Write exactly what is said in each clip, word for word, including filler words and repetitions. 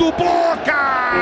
do Boca!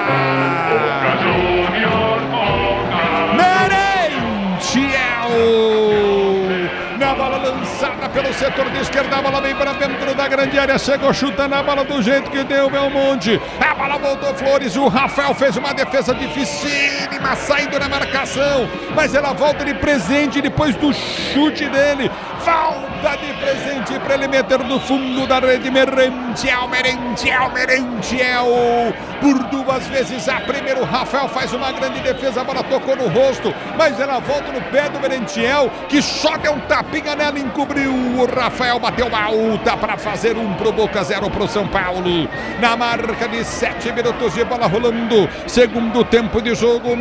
Na bola lançada pelo setor de esquerda, a bola vem para dentro da grande área, chegou chutando a bola do jeito que deu Belmonte, a bola voltou Flores, o Rafael fez uma defesa dificílima, saindo na marcação, mas ela volta de presente depois do chute dele, falta de presente para ele meter no fundo da rede. Merentiel, Merentiel, Merentiel, por duas vezes a primeira o Rafael faz uma grande defesa, a bola tocou no rosto, mas ela volta no pé do Merentiel, que só deu um tapinha nela, encobriu, o Rafael bateu alta para fazer um pro Boca, zero pro São Paulo, na marca de sete minutos de bola rolando, segundo tempo de jogo,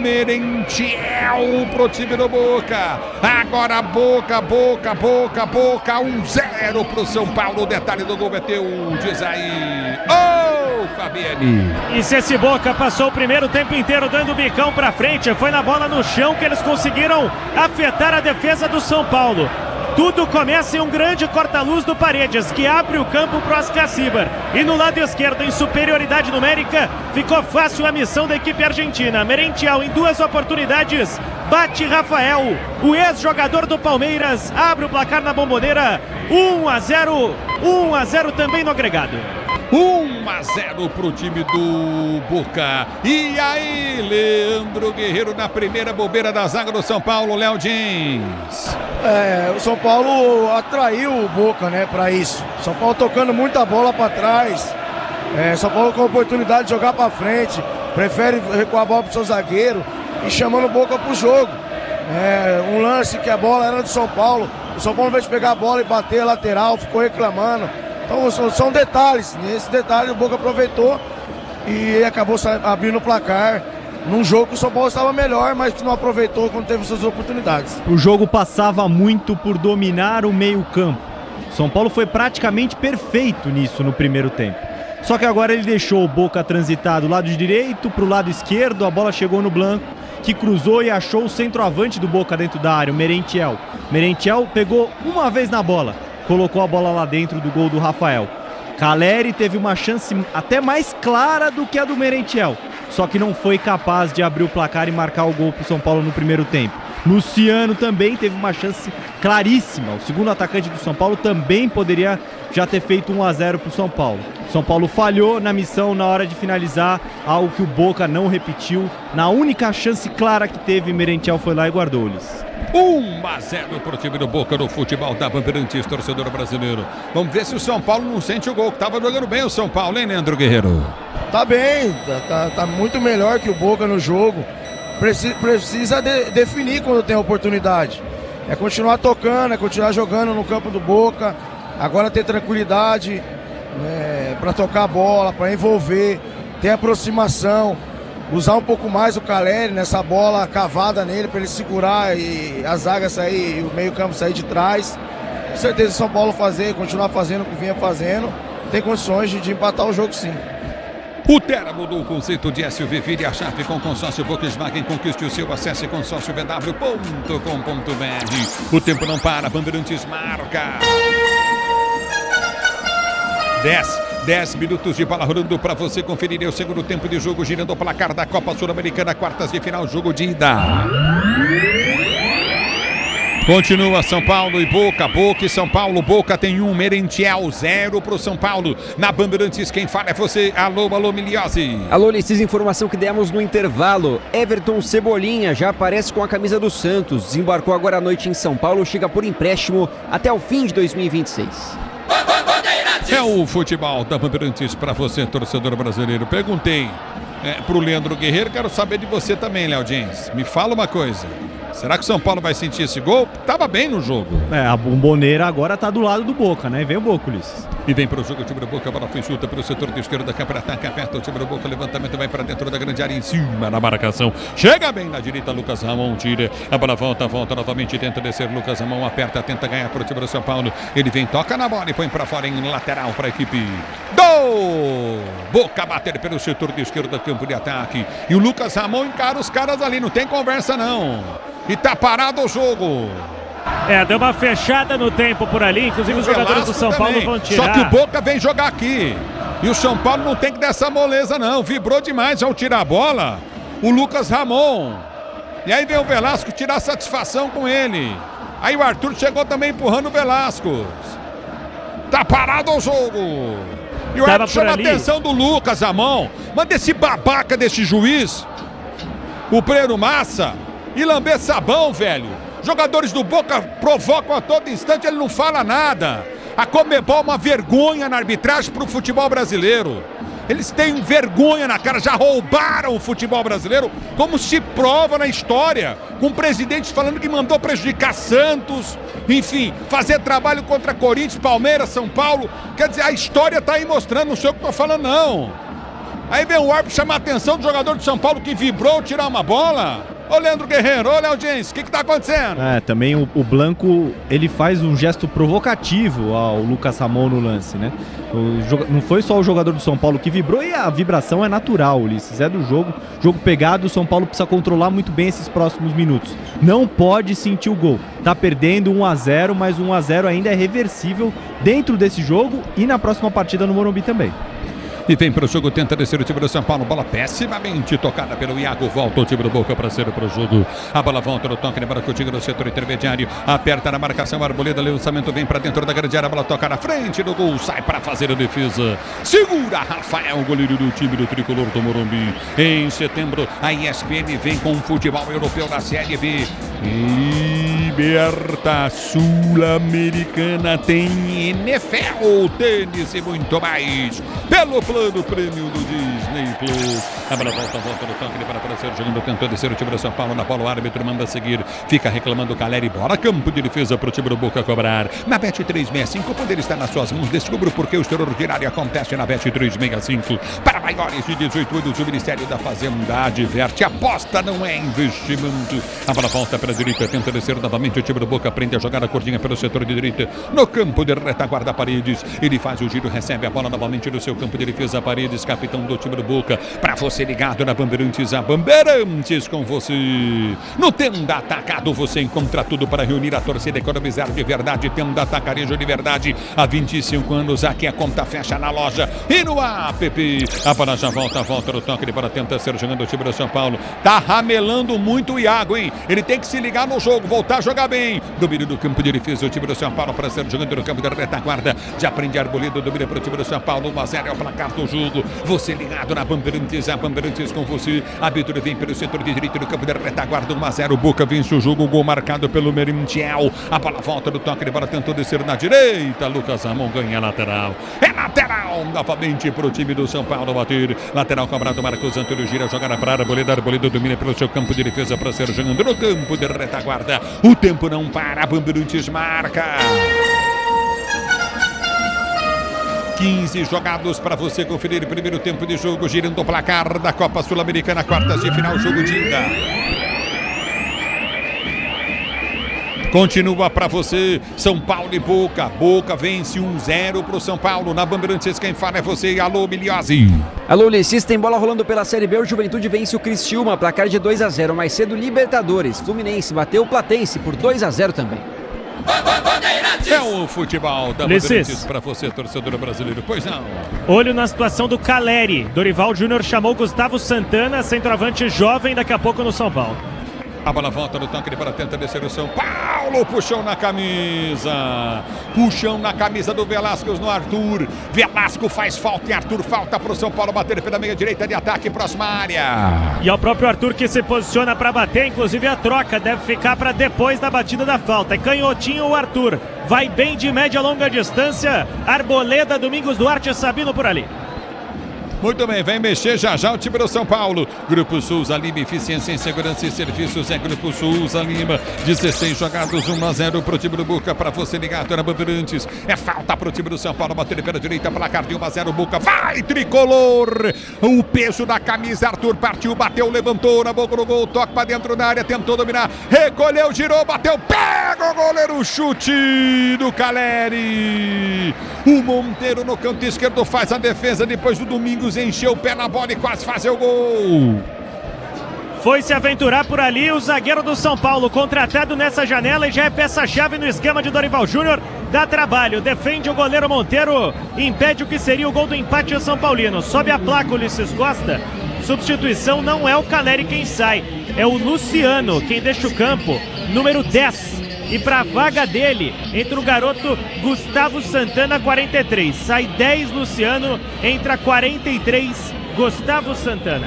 Merentiel pro time do Boca, agora Boca, Boca, Boca, Boca, um zero pro São Paulo, o detalhe do gol é teu, diz aí, ô oh, Fabiane. E se esse Boca passou o primeiro tempo inteiro dando bicão pra frente, foi na bola no chão que eles conseguiram afetar a defesa do São Paulo. Tudo começa em um grande corta-luz do Paredes, que abre o campo para o Ascacibar. E no lado esquerdo, em superioridade numérica, ficou fácil a missão da equipe argentina. Merentiel, em duas oportunidades, bate Rafael, o ex-jogador do Palmeiras, abre o placar na Bomboneira, um a zero, um a zero também no agregado. um a zero pro time do Boca. E aí, Leandro Guerreiro na primeira bobeira da zaga do São Paulo, Léo Dins. É, o São Paulo atraiu o Boca, né, para isso. São Paulo tocando muita bola para trás. É, São Paulo com a oportunidade de jogar para frente, prefere recuar a bola pro seu zagueiro e chamando o Boca pro jogo. É, um lance que a bola era do São Paulo. O São Paulo, ao invés de pegar a bola e bater a lateral, ficou reclamando. Então são, são detalhes, nesse detalhe o Boca aproveitou e acabou abrindo o placar num jogo que o São Paulo estava melhor, mas que não aproveitou quando teve suas oportunidades. O jogo passava muito por dominar o meio-campo. São Paulo foi praticamente perfeito nisso no primeiro tempo. Só que agora ele deixou o Boca transitar do lado direito para o lado esquerdo, a bola chegou no Blanco, que cruzou e achou o centroavante do Boca dentro da área, o Merentiel. Merentiel pegou uma vez na bola, colocou a bola lá dentro do gol do Rafael. Caleri teve uma chance até mais clara do que a do Merentiel, só que não foi capaz de abrir o placar e marcar o gol para o São Paulo no primeiro tempo. Luciano também teve uma chance claríssima. O segundo atacante do São Paulo também poderia já ter feito um a zero para o São Paulo. São Paulo falhou na missão na hora de finalizar, algo que o Boca não repetiu. Na única chance clara que teve, Merentiel foi lá e guardou-lhes. um a zero para o time do Boca no futebol da Bandeirantes, torcedor brasileiro. Vamos ver se o São Paulo não sente o gol, que estava jogando bem o São Paulo, hein, Leandro Guerreiro? Tá bem, tá, tá, tá muito melhor que o Boca no jogo. Precisa, precisa de, definir quando tem a oportunidade. É continuar tocando, é continuar jogando no campo do Boca. Agora ter tranquilidade, né, para tocar a bola, para envolver, ter aproximação. Usar um pouco mais o Caleri nessa bola cavada nele para ele segurar e a zaga sair, o meio campo sair de trás. Com certeza o São Paulo fazer, continuar fazendo o que vinha fazendo, tem condições de, de empatar o jogo sim. O Terra mudou o conceito de S U V, vire a chave com consórcio Volkswagen, conquiste o seu, acesse consórcio b w ponto com ponto b r. O tempo não para, Bandeirantes marca. dez, dez minutos de bola rolando para você conferir o segundo tempo de jogo, girando o placar da Copa Sul-Americana, quartas de final, jogo de ida. Continua São Paulo e Boca, Boca e São Paulo. Boca tem um, Merentiel, zero pro São Paulo. Na Bandeirantes, quem fala é você. Alô, alô, Miliose. Alô, Licis, informação que demos no intervalo. Everton Cebolinha já aparece com a camisa do Santos. Desembarcou agora à noite em São Paulo, chega por empréstimo até o fim de dois mil e vinte e seis. É o futebol da Bandeirantes para você, torcedor brasileiro. Perguntei é, pro Leandro Guerreiro, quero saber de você também, Léo Dins. Me fala uma coisa. Será que o São Paulo vai sentir esse gol? Tava bem no jogo. É, a Bomboneira agora tá do lado do Boca, né? Vem o Boca, Ulisses. E vem pro jogo o time do Boca, a bola foi chuta pelo setor de esquerda, cá para ataque, aperta o time do Boca, levantamento vai para dentro da grande área, em cima na marcação. Chega bem na direita, Lucas Ramon, tira. A bola volta, volta novamente, tenta descer, Lucas Ramon aperta, tenta ganhar pro time do São Paulo. Ele vem, toca na bola e põe para fora em lateral para a equipe do Boca, bater pelo setor de esquerda, campo de ataque. E o Lucas Ramon encara os caras ali, não tem conversa não. E tá parado o jogo. É, deu uma fechada no tempo por ali, inclusive os jogadores do São Paulo vão tirar. Só que o Boca vem jogar aqui. E o São Paulo não tem que dar essa moleza, não. Vibrou demais ao tirar a bola. O Lucas Ramon. E aí vem o Velasco tirar satisfação com ele. Aí o Arthur chegou também empurrando o Velasco. Tá parado o jogo. E o Tava árbitro chama a ali. atenção do Lucas Ramon. Manda esse babaca desse juiz, o Breno Massa, e lamber sabão, velho. Jogadores do Boca provocam a todo instante, ele não fala nada. A Conmebol é uma vergonha na arbitragem pro futebol brasileiro. Eles têm vergonha na cara, já roubaram o futebol brasileiro, como se prova na história, com presidentes falando que mandou prejudicar Santos, enfim, fazer trabalho contra Corinthians, Palmeiras, São Paulo. Quer dizer, a história tá aí mostrando, não sei o que eu tô falando, não. Aí vem o árbitro chamar a atenção do jogador de São Paulo que vibrou tirar uma bola. Ô Leandro Guerreiro, ô Léo Jens, o que que tá acontecendo? É, também o, o Blanco, ele faz um gesto provocativo ao Lucas Ramon no lance, né? O, não foi só o jogador do São Paulo que vibrou, e a vibração é natural, Ulisses, é do jogo, jogo pegado, o São Paulo precisa controlar muito bem esses próximos minutos. Não pode sentir o gol, tá perdendo um a zero, mas um a zero ainda é reversível dentro desse jogo e na próxima partida no Morumbi também. E vem para o jogo, tenta descer o time do São Paulo. Bola pessimamente tocada pelo Iago. Volta o time do Boca para ser para o jogo. A bola volta no toque, lembra que o time do setor intermediário aperta na marcação. Arboleda, lançamento vem para dentro da grande área. A bola toca na frente do gol, sai para fazer a defesa. Segura Rafael, goleiro do time do Tricolor do Morumbi. Em setembro, a E S P N vem com o futebol europeu na Série B. Liberta Sul-Americana, tem N F L, tênis e muito mais. Pelo plano prêmio do Disney Plus. A bola volta, volta no toque, ele para aparecer jogando, tentou descer o time do São Paulo na bola, o árbitro manda seguir, fica reclamando o Caleri, bora campo de defesa para o time do Boca cobrar. Na Bet trezentos e sessenta e cinco, o poder está nas suas mãos, descubra por que o extraordinário acontece na Bet trezentos e sessenta e cinco. Para maiores de dezoito anos, o Ministério da Fazenda adverte, aposta não é investimento. A bola volta para a direita, tenta descer novamente, o time do Boca aprende a jogar a cordinha pelo setor de direita, no campo de retaguarda Paredes, ele faz o giro, recebe a bola novamente no seu campo de defesa, Paredes, capitão do time do Boca, para você ligado na Bandeirantes, a Bandeirantes com você. No Tenda Atacado você encontra tudo para reunir a torcida, economizar de verdade. Tenda Atacarejo de verdade, há vinte e cinco anos, aqui a conta fecha na loja e no app. A bola já volta, volta no toque, ele para tentar ser jogando o time do São Paulo, tá ramelando muito o Iago, hein? Ele tem que se ligar no jogo, voltar a jogar bem. Domínio do campo de defesa, o time do São Paulo para ser jogando no campo da retaguarda, já aprende Arboleda, domina para o time do São Paulo, um a zero é o placar do jogo. Você ligado na Bandeirantes, a Bandeirantes com você. A abertura vem pelo setor de direito do campo da retaguarda, um a zero, Boca vence o jogo, gol marcado pelo Merentiel. A bola volta no toque, ele bola tentou descer na direita, Lucas Ramon ganha lateral. É lateral novamente para o time do São Paulo bater. Lateral cobrado, Marcos Antônio gira, jogar para a Arboleda, Arboleda domina pelo seu campo de defesa para ser jogando no campo de retaguarda. O tempo não para, a Bandeirantes marca. quinze jogados para você conferir. Primeiro tempo de jogo, girando o placar da Copa Sul-Americana, quartas de final, jogo de ida. Continua para você, São Paulo e Boca. Boca vence um a zero para o São Paulo. Na Bandeirantes, quem fala é você. Alô, Miliose. Alô, Ulisses, tem bola rolando pela Série B. O Juventude vence o Criciúma, placar de dois a zero. Mais cedo, Libertadores. Fluminense bateu o Platense por dois a zero também. É o futebol da Bandeirantes para você, torcedor brasileiro. Pois não. Olho na situação do Caleri. Dorival Júnior chamou Gustavo Santana, centroavante jovem, daqui a pouco no São Paulo. A bola volta no tanque para tentar descer o São Paulo. Puxão na camisa. Puxão na camisa do Velasco no Arthur. Velasco faz falta e Arthur falta para o São Paulo bater pela meia direita de ataque, próxima área. E é o próprio Arthur que se posiciona para bater. Inclusive a troca deve ficar para depois da batida da falta. É canhotinho o Arthur. Vai bem de média a longa distância. Arboleda, Domingos Duarte e Sabino por ali. Muito bem, vem mexer já já o time do São Paulo. Grupo Souza Lima, eficiência em segurança e serviços. É Grupo Souza Lima, dezesseis jogados, um a zero para o time do Boca. Para você ligado na Bandeirantes. É falta para o time do São Paulo. Bater pela direita, placar de um a zero. Boca vai, tricolor. O peso da camisa. Arthur partiu, bateu, levantou na boca do gol. Toque para dentro da área, tentou dominar. Recolheu, girou, bateu. Pega o goleiro, chute do Caleri. O Monteiro no canto esquerdo faz a defesa. Depois do Domingos encheu o pé na bola e quase fazer o gol. Foi se aventurar por ali o zagueiro do São Paulo, contratado nessa janela e já é peça-chave no esquema de Dorival Júnior. dá trabalho, defende o goleiro Monteiro, impede o que seria o gol do empate São Paulino. Sobe a placa, Ulisses Costa. Substituição não é o Caleri quem sai, é o Luciano quem deixa o campo, número dez. E para a vaga dele, entra o garoto Gustavo Santana, quarenta e três. Sai dez, Luciano, entra quarenta e três, Gustavo Santana.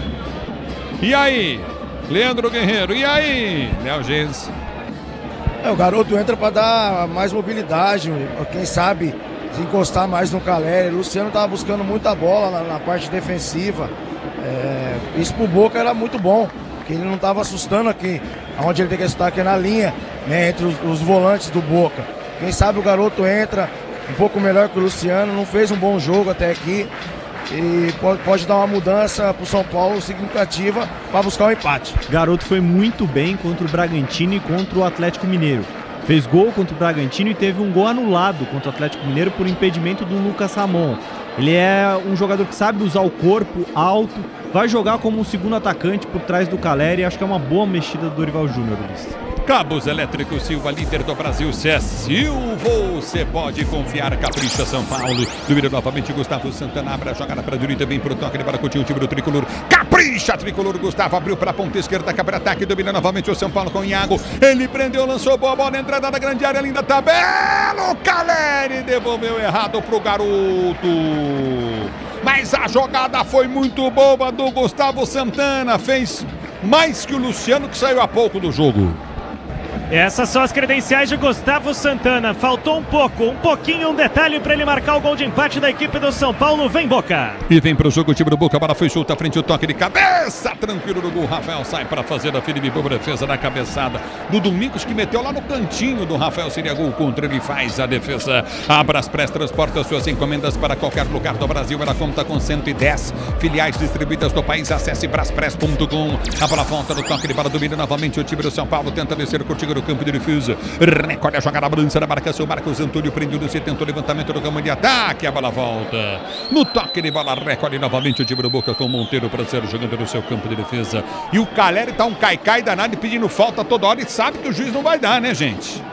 E aí, Leandro Guerreiro, e aí, Léo Gens? É, o garoto entra para dar mais mobilidade, quem sabe se encostar mais no Caleri. O Luciano estava buscando muita bola na, na parte defensiva. É, isso pro Boca era muito bom, porque ele não estava assustando aqui, onde ele tem que estar, aqui na linha, né, entre os, os volantes do Boca. Quem sabe o garoto entra um pouco melhor que o Luciano, não fez um bom jogo até aqui e pode, pode dar uma mudança pro São Paulo significativa para buscar o um empate. Garoto foi muito bem contra o Bragantino e contra o Atlético Mineiro. Fez gol contra o Bragantino e teve um gol anulado contra o Atlético Mineiro por impedimento do Lucas Ramon. Ele é um jogador que sabe usar o corpo alto, vai jogar como um segundo atacante por trás do Caleri. Acho que é uma boa mexida do Dorival Júnior, Luiz. Cabos Elétricos Silva, líder do Brasil, C S Silva, você pode confiar, capricha São Paulo. Domina novamente Gustavo Santana, abre a jogada para a direita, vem para o toque, ele para curtir o time do Tricolor. Capricha, Tricolor, Gustavo abriu para a ponta esquerda, cabe ataque, domina novamente o São Paulo com o Iago. Ele prendeu, lançou boa bola, entrada da grande área, linda tabela. O Caleri devolveu errado para o garoto. Mas a jogada foi muito boa do Gustavo Santana, fez mais que o Luciano, que saiu há pouco do jogo. Essas são as credenciais de Gustavo Santana. Faltou um pouco, um pouquinho, um detalhe para ele marcar o gol de empate da equipe do São Paulo. Vem, Boca! E vem para o jogo o time do Boca. A bola foi solta à frente, o toque de cabeça. Tranquilo do gol. Rafael sai para fazer a Felipe Boa defesa da cabeçada do Domingos, que meteu lá no cantinho do Rafael. Seria gol contra, ele faz a defesa. A Braspress transporta suas encomendas para qualquer lugar do Brasil. Ela conta com cento e dez filiais distribuídas do país. Acesse braspress ponto com. A bola volta no toque de bola, domina novamente o time do São Paulo. Tenta descer, curtir o campo de defesa, recolhe a jogada, balança na marcação, Marcos Antônio prendeu no tentou o levantamento do campo de ataque, a bola volta, no toque de bola, recolhe novamente o time do Boca com o Monteiro para ser jogando no seu campo de defesa, e o Caleri tá um caicai danado e pedindo falta toda hora e sabe que o juiz não vai dar, né, gente?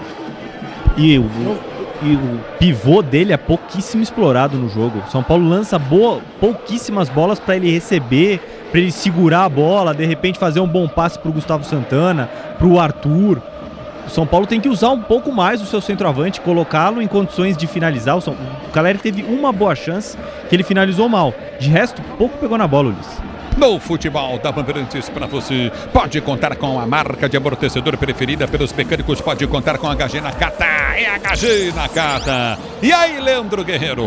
E o, e o pivô dele é pouquíssimo explorado no jogo. São Paulo lança boa, pouquíssimas bolas para ele receber, para ele segurar a bola, de repente fazer um bom passe para o Gustavo Santana, para o Arthur. O São Paulo tem que usar um pouco mais o seu centroavante, colocá-lo em condições de finalizar. O, São... o Caleri teve uma boa chance que ele finalizou mal. De resto, pouco pegou na bola, Luiz. No futebol da Bandeirantes para você, pode contar com a marca de amortecedor preferida pelos mecânicos, pode contar com a H G Nakata, é a H G Nakata. E aí, Leandro Guerreiro?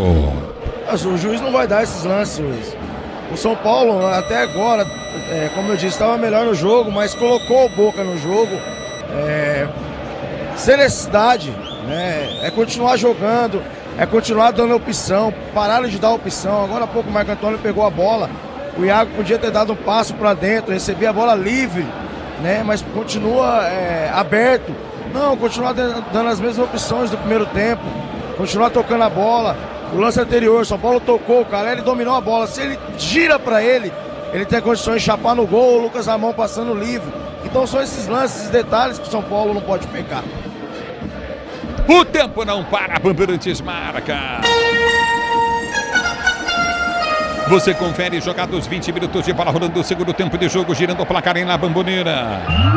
O juiz não vai dar esses lances, Luiz. O São Paulo, até agora, é, como eu disse, estava melhor no jogo, mas colocou o Boca no jogo. É, sem necessidade, né? É continuar jogando, é continuar dando opção, pararam de dar opção. Agora há pouco o Marco Antônio pegou a bola, o Iago podia ter dado um passo para dentro, receber a bola livre, né? Mas continua é, aberto. Não, continuar dando as mesmas opções do primeiro tempo, continuar tocando a bola. O lance anterior, São Paulo tocou, o Caleri dominou a bola. Se ele gira para ele, ele tem condições de chapar no gol, o Lucas Ramon passando livre. Então são esses lances, esses detalhes que o São Paulo não pode pecar. O tempo não para, Bandeirantes marca. Você confere jogados vinte minutos de bola rolando o segundo tempo de jogo, girando o placar em La Bombonera.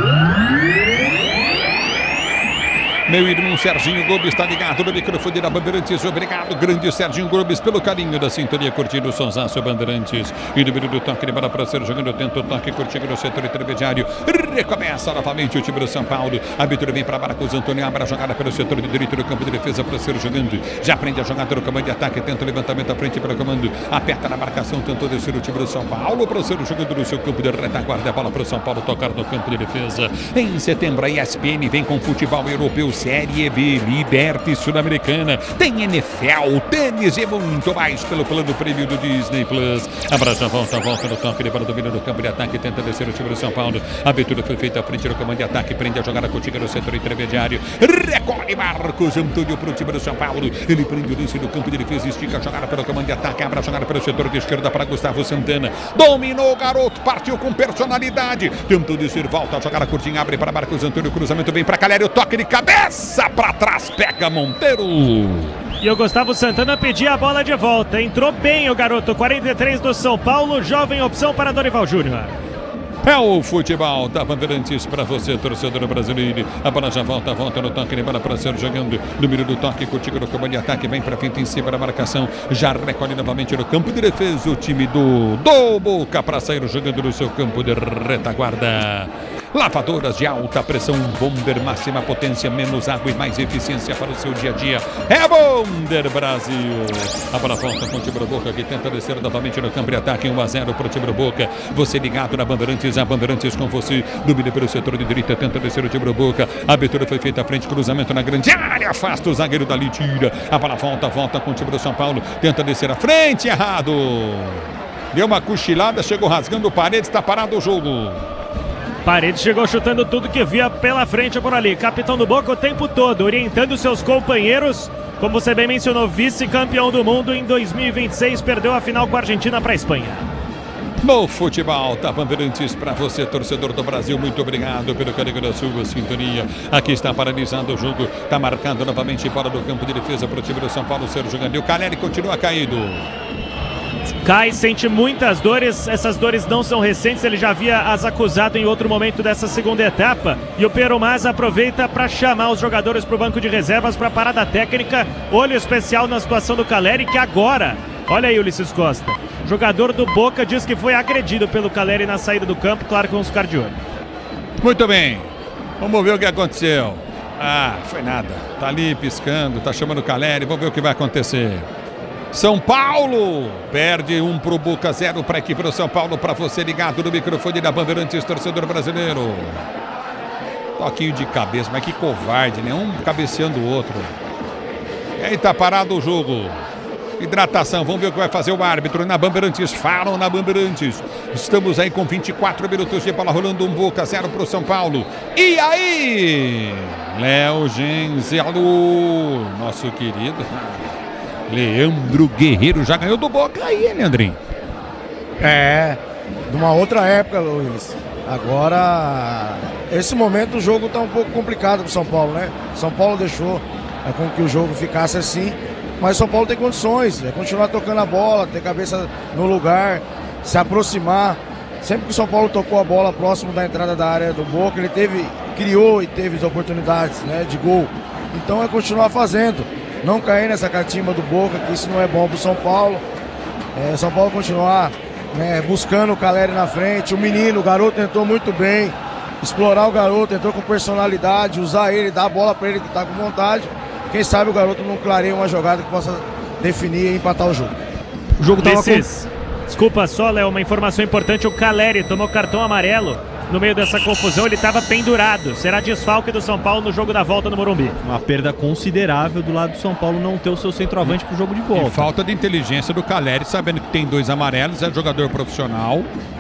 Meu irmão Serginho Gomes está ligado no microfone da Bandeirantes. Obrigado, grande Serginho Gomes, pelo carinho da sintonia, curtindo o sonsaço Bandeirantes. E do do toque de bola para ser jogando, tenta o toque, curtindo no setor intermediário. Recomeça novamente o time do São Paulo. A abertura vem para Marcos Antônio, abre a jogada pelo setor de direito do campo de defesa para ser jogando. Já prende a jogada no comando de ataque, tenta o levantamento à frente para o comando. Aperta na marcação, tentou descer o time do São Paulo para ser jogando no seu campo de retaguarda. A bola para o São Paulo tocar no campo de defesa. Em setembro, a E S P N vem com futebol europeu, Série B, Liberty Sul-Americana, tem N F L, tênis e muito mais pelo plano prêmio do Disney Plus. Abraça, volta, volta no toque de bola, domina do campo de ataque, tenta descer o time do São Paulo. A abertura foi feita à frente do comando de ataque, prende a jogada contigo no setor intermediário. Recolhe Marcos Antônio para o time do São Paulo. Ele prende o lance do campo de defesa, estica a jogada pelo comando de ataque, abre a jogada pelo setor de esquerda para Gustavo Santana. Dominou o garoto, partiu com personalidade. Tentou descer, volta a jogada curtinha, abre para Marcos Antônio, cruzamento vem para Caleri, o toque de cabeça. cabeça pra trás, pega Monteiro. E o Gustavo Santana pedia a bola de volta. Entrou bem o garoto, quarenta e três do São Paulo, jovem opção para Dorival Júnior. É o futebol da Bandeirantes para você, torcedor brasileiro. A bola já volta, volta no toque, bola para ser jogando. Número do toque, contigo no campo de ataque, vem para frente em cima da marcação. Já recolhe novamente no campo de defesa o time do, do Boca para sair jogando no seu campo de retaguarda. Lavadoras de alta pressão, Bonder, máxima potência, menos água e mais eficiência para o seu dia a dia. É Bonder Brasil. A bola volta com o time do Boca que tenta descer novamente no campo de ataque, um a zero para o time do Boca. Você ligado na Bandeirantes, a Bandeirantes com você. Domina pelo setor de direita, tenta descer o time do Boca. A abertura foi feita à frente, cruzamento na grande área, afasta o zagueiro dali, tira. A bola volta, volta com o time do São Paulo, tenta descer à frente, errado. Deu uma cochilada, chegou rasgando o Paredes, está parado o jogo. Paredes chegou chutando tudo que via pela frente por ali. Capitão do Boca o tempo todo, orientando seus companheiros. Como você bem mencionou, vice-campeão do mundo em dois mil e vinte e seis, perdeu a final com a Argentina para a Espanha. No futebol da Bandeirantes para você, torcedor do Brasil, muito obrigado pelo carinho da sua sintonia. Aqui está paralisando o jogo, está marcando novamente fora do campo de defesa para o time do São Paulo, Sérgio Gandhi. O Caleri continua caído. Cai, sente muitas dores, essas dores não são recentes, ele já havia as acusado em outro momento dessa segunda etapa. E o Piero Mas aproveita para chamar os jogadores para o banco de reservas para a parada técnica. Olho especial na situação do Caleri, que agora, olha aí Ulisses Costa, jogador do Boca diz que foi agredido pelo Caleri na saída do campo, claro que vamos ficar de olho. Muito bem, vamos ver o que aconteceu. Ah, foi nada, tá ali piscando, tá chamando o Caleri, vamos ver o que vai acontecer. São Paulo perde um pro Boca, zero para a equipe do São Paulo. Para você ligado no microfone da Bandeirantes, torcedor brasileiro. Toquinho de cabeça, mas que covarde, né? Um cabeceando o outro. E aí tá parado o jogo. Hidratação, vamos ver o que vai fazer o árbitro na Bandeirantes. Falam na Bandeirantes. Estamos aí com vinte e quatro minutos de bola rolando, um Boca, zero pro São Paulo. E aí? Léo Genzelo, nosso querido Leandro Guerreiro já ganhou do Boca aí, Leandrinho. É, de uma outra época, Luiz. Agora, esse momento o jogo tá um pouco complicado pro São Paulo, né? São Paulo deixou é, com que o jogo ficasse assim, mas São Paulo tem condições, é continuar tocando a bola, ter cabeça no lugar, se aproximar. Sempre que o São Paulo tocou a bola próximo da entrada da área do Boca, ele teve, criou e teve as oportunidades, né, de gol. Então é continuar fazendo. Não cair nessa catimba do Boca, que isso não é bom pro São Paulo. É, São Paulo continuar, né, buscando o Caleri na frente. O menino, o garoto entrou muito bem. Explorar o garoto, entrou com personalidade, usar ele, dar a bola para ele que tá com vontade. Quem sabe o garoto não clareia uma jogada que possa definir e empatar o jogo. O jogo tava com... Desculpa só, Léo, uma informação importante. O Caleri tomou cartão amarelo. No meio dessa confusão, ele estava pendurado. Será desfalque do São Paulo no jogo da volta no Morumbi. Uma perda considerável do lado do São Paulo não ter o seu centroavante para o jogo de volta. E falta de inteligência do Caleri, sabendo que tem dois amarelos, é jogador profissional.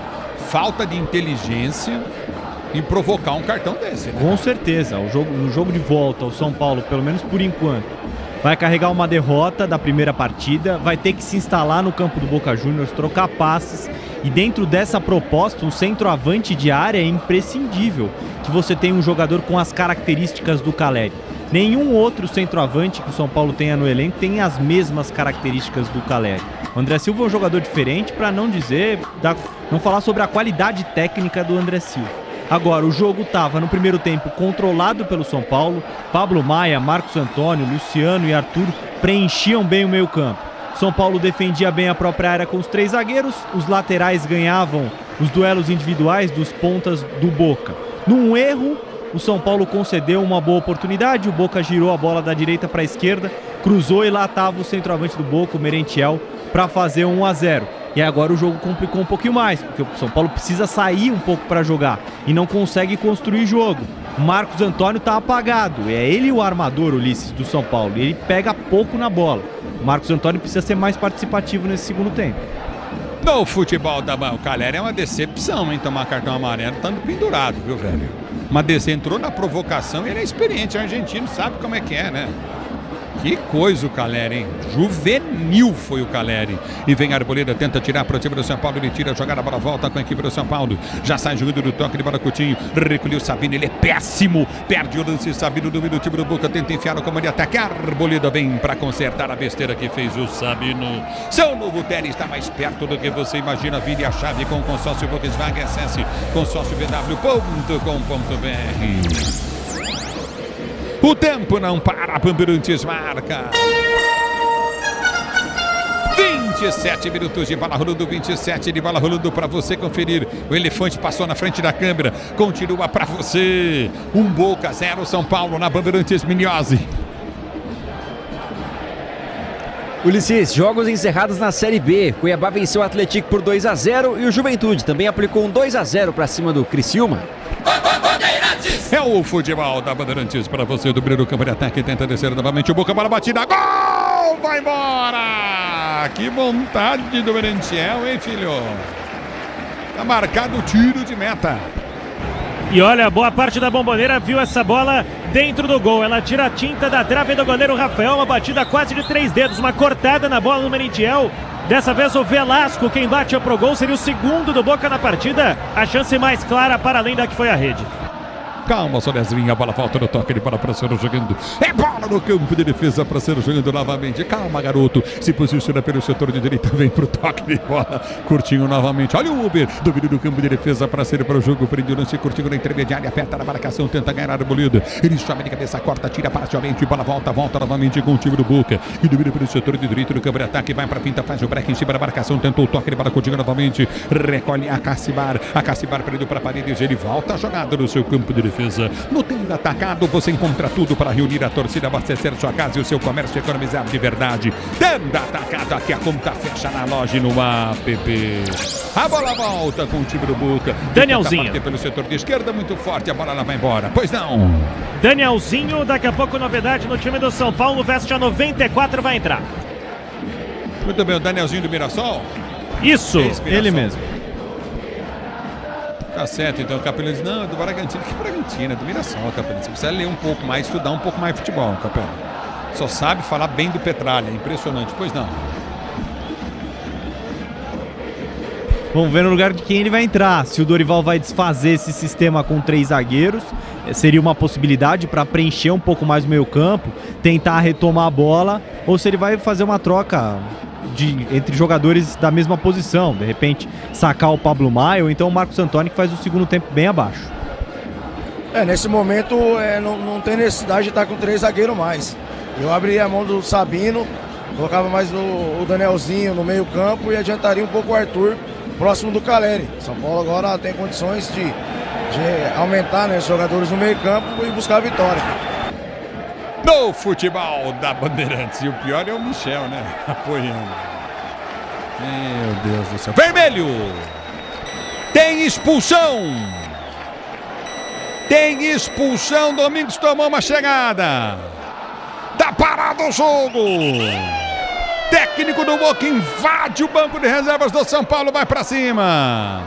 Falta de inteligência em provocar um cartão desse, né? Com certeza. O jogo, no jogo de volta, o São Paulo, pelo menos por enquanto, vai carregar uma derrota da primeira partida, vai ter que se instalar no campo do Boca Juniors, trocar passes. E dentro dessa proposta, um centroavante de área é imprescindível que você tenha um jogador com as características do Caleri. Nenhum outro centroavante que o São Paulo tenha no elenco tem as mesmas características do Caleri. O André Silva é um jogador diferente, para não dizer, não falar sobre a qualidade técnica do André Silva. Agora, o jogo estava no primeiro tempo controlado pelo São Paulo. Pablo Maia, Marcos Antônio, Luciano e Arthur preenchiam bem o meio campo. São Paulo defendia bem a própria área com os três zagueiros, os laterais ganhavam os duelos individuais dos pontas do Boca. Num erro, o São Paulo concedeu uma boa oportunidade, o Boca girou a bola da direita para a esquerda, cruzou e lá estava o centroavante do Boca, o Merentiel, para fazer um a zero. E agora o jogo complicou um pouquinho mais, porque o São Paulo precisa sair um pouco para jogar e não consegue construir jogo. O Marcos Antônio está apagado, é ele o armador, Ulisses, do São Paulo, e ele pega pouco na bola. O Marcos Antônio precisa ser mais participativo nesse segundo tempo. No futebol da o Caleri é uma decepção, hein? Tomar cartão amarelo estando pendurado, viu, velho? Uma desse entrou na provocação e ele é experiente, o argentino sabe como é que é, né? Que coisa o Caleri, hein? Juvenil foi o Caleri. E vem a Arboleda, tenta tirar para o time do São Paulo. Ele tira a jogada, a bola volta com a equipe do São Paulo. Já sai jogando do toque de bola Coutinho. Recolheu o Sabino, ele é péssimo. Perde o lance, Sabino domina o time do Boca. Tenta enfiar no comando de ataque. A Arboleda vem para consertar a besteira que fez o Sabino. Seu novo tênis está mais perto do que você imagina. Vire a chave com o consórcio Volkswagen. Acesse consórcio v w ponto com ponto b r. O tempo não para, Bandeirantes marca. vinte e sete minutos de bola rolando, vinte e sete de bola rolando para você conferir. O elefante passou na frente da câmera, continua para você. Um Boca, zero São Paulo na Bandeirantes Minhose. Ulisses, jogos encerrados na Série B. Cuiabá venceu o Atlético por dois a zero e o Juventude também aplicou um dois a zero para cima do Criciúma. É o futebol da Bandeirantes para você do primeiro campo de ataque. Tenta descer novamente o Boca, bola batida, gol! Vai embora! Que vontade do Merentiel, hein, filho? Tá marcado o tiro de meta. E olha, boa parte da Bomboneira viu essa bola dentro do gol. Ela tira a tinta da trave do goleiro Rafael. Uma batida quase de três dedos, uma cortada na bola no Merentiel. Dessa vez o Velasco, quem bate pro gol, seria o segundo do Boca na partida. A chance mais clara para além da que foi a rede. Calma, Solezinha, a bola volta no toque de bola para ser jogando. É bola no campo de defesa para ser jogando novamente. Calma, garoto. Se posiciona pelo setor de direita, vem pro toque de bola. Curtinho novamente. Olha o Uber. Domínio do campo de defesa para ser para o jogo. Prende o lance, Curtinho na intermediária. Aperta na marcação, tenta ganhar a Arboleda. Ele chama de cabeça, corta, tira parcialmente. Bola volta, volta novamente com o time do Boca. E domina pelo setor de direito no campo de ataque. Vai para a pinta, faz o break em cima da marcação. Tentou o toque de bola, Curtinho novamente. Recolhe a Cassibar. A Cassibar prendeu para a parede. Ele volta a jogada no seu campo de defesa. No Tenda Atacado você encontra tudo para reunir a torcida, abastecer sua casa e o seu comércio, economizar de verdade. Tenda Atacado, aqui a conta fecha na loja e no app. A bola volta com o time do Boca. Danielzinho pelo setor de esquerda, muito forte, a bola lá vai embora. Pois não. Danielzinho, daqui a pouco novidade no time do São Paulo, veste a noventa e quatro, vai entrar. Muito bem, o Danielzinho do Mirassol. Isso, ele mesmo. Tá certo, então o Capelão diz, não, é do Bragantino. Que Bragantino? É do Mirassol, Capelão. Você precisa ler um pouco mais, estudar um pouco mais de futebol, Capelão. Só sabe falar bem do Petralha, impressionante. Pois não. Vamos ver no lugar de quem ele vai entrar. Se o Dorival vai desfazer esse sistema com três zagueiros, seria uma possibilidade para preencher um pouco mais o meio campo, tentar retomar a bola, ou se ele vai fazer uma troca De, entre jogadores da mesma posição, de repente sacar o Pablo Maia ou então o Marcos Antônio, que faz o segundo tempo bem abaixo. É, nesse momento é, não, não tem necessidade de estar com três zagueiros mais. Eu abriria a mão do Sabino, colocava mais o, o Danielzinho no meio campo e adiantaria um pouco o Arthur próximo do Caleri. São Paulo agora tem condições de, de aumentar, né, os jogadores no meio campo e buscar a vitória. No futebol da Bandeirantes. E o pior é o Michel, né? Apoiando. Meu Deus do céu. Vermelho! Tem expulsão! Tem expulsão. Domingos tomou uma chegada. Tá parado o jogo. Técnico do Boca invade o banco de reservas do São Paulo. Vai pra cima.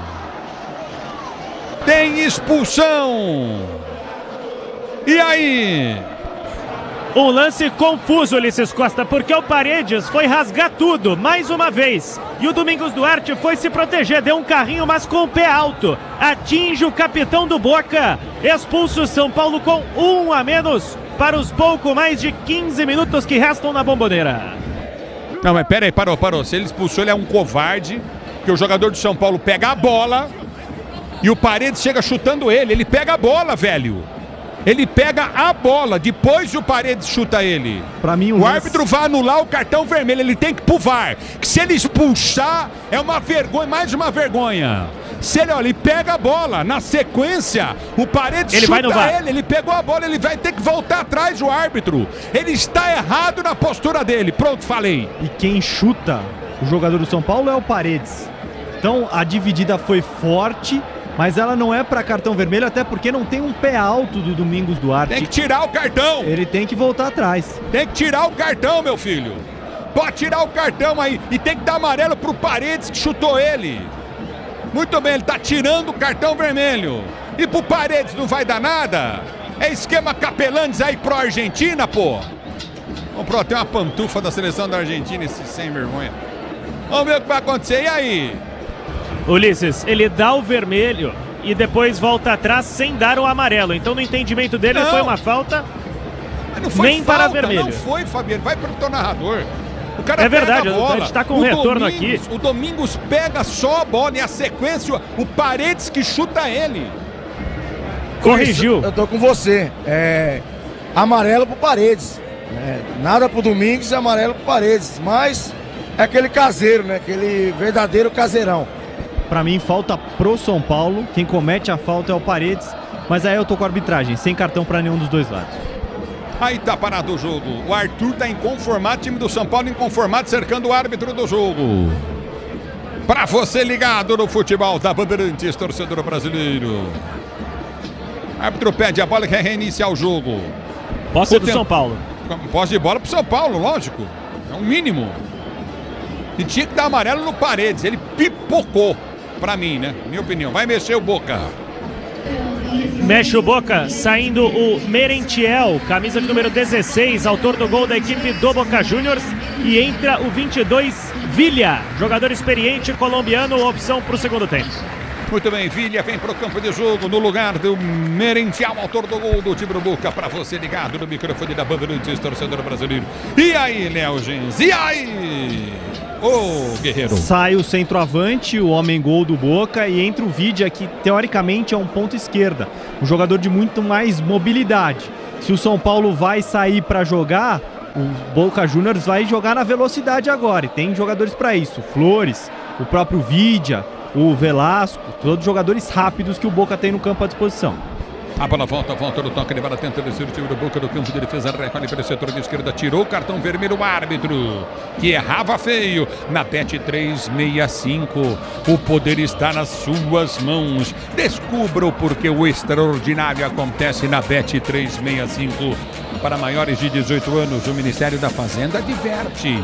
Tem expulsão. E aí? Um lance confuso, Ulisses Costa, porque o Paredes foi rasgar tudo, mais uma vez. E o Domingos Duarte foi se proteger, deu um carrinho, mas com o pé alto. Atinge o capitão do Boca. Expulso São Paulo com um a menos para os pouco mais de quinze minutos que restam na Bomboneira. Não, mas pera aí, parou, parou. Se ele expulsou, ele é um covarde, porque o jogador do São Paulo pega a bola e o Paredes chega chutando ele. Ele pega a bola, velho. Ele pega a bola, depois o Paredes chuta ele. Pra mim, o lance... árbitro vai anular o cartão vermelho, ele tem que ir pro V A R. Que se ele expulsar, é uma vergonha, mais uma vergonha. Se ele, olha, ele pega a bola, na sequência, o Paredes ele chuta vai no V A R. ele, ele pegou a bola, ele vai ter que voltar atrás o árbitro. Ele está errado na postura dele, pronto, falei. E quem chuta o jogador do São Paulo é o Paredes. Então a dividida foi forte, mas ela não é para cartão vermelho, até porque não tem um pé alto do Domingos Duarte. Tem que tirar o cartão. Ele tem que voltar atrás. Tem que tirar o cartão, meu filho. Pode tirar o cartão aí. E tem que dar amarelo pro Paredes que chutou ele. Muito bem, ele tá tirando o cartão vermelho. E pro Paredes não vai dar nada? É esquema Capelandes aí pro Argentina, pô. Comprou até uma pantufa da seleção da Argentina, esse sem vergonha. Vamos ver o que vai acontecer. E aí? Ulisses, ele dá o vermelho e depois volta atrás sem dar o amarelo. Então, no entendimento dele, não. foi uma falta. Mas não foi nem falta, para vermelho. Não foi, Fabiano. Vai para o teu narrador. O cara é verdade, a bola. a gente está com o retorno Domingos, aqui. O Domingos pega só a bola e a sequência, o Paredes que chuta ele. Corrigiu. Eu tô com você. É amarelo pro Paredes. É, nada pro Domingos e amarelo pro Paredes. Mas é aquele caseiro, né? Aquele verdadeiro caseirão. Pra mim, falta pro São Paulo. Quem comete a falta é o Paredes. Mas aí eu tô com a arbitragem, sem cartão pra nenhum dos dois lados. Aí tá parado o jogo. O Arthur tá inconformado, time do São Paulo inconformado, cercando o árbitro do jogo. Pra você ligado no futebol da Bandeirantes, torcedor brasileiro. O árbitro pede a bola e quer reiniciar o jogo. Posse o do tempo... São Paulo. Posse de bola pro São Paulo, lógico. É um mínimo. E tinha que dar amarelo no Paredes. Ele pipocou, pra mim, né? Minha opinião. Vai mexer o Boca. Mexe o Boca, saindo o Merentiel, camisa de número dezesseis, autor do gol da equipe do Boca Juniors. E entra o vinte e dois, Villa, jogador experiente colombiano, opção para o segundo tempo. Muito bem, Villa vem para o campo de jogo no lugar do Merentiel, autor do gol do time do Boca. Para você ligado no microfone da Bandeirantes, torcedor brasileiro. E aí, Léo Gens? E aí? Ô, oh, Guerreiro. Sai o centroavante, o homem gol do Boca, e entra o Vidia, que teoricamente é um ponto esquerda. Um jogador de muito mais mobilidade. Se o São Paulo vai sair para jogar, o Boca Juniors vai jogar na velocidade agora. E tem jogadores para isso. Flores, o próprio Vidia, o Velasco, todos jogadores rápidos que o Boca tem no campo à disposição. A bola volta, volta no toque de bola, tenta descer o time do Boca do campo de defesa, recolhe para o setor de esquerda, tirou o cartão vermelho o árbitro, que errava feio na Bet trezentos e sessenta e cinco. O poder está nas suas mãos. Descubra o porquê o extraordinário acontece na Bet trezentos e sessenta e cinco. Para maiores de dezoito anos, o Ministério da Fazenda adverte.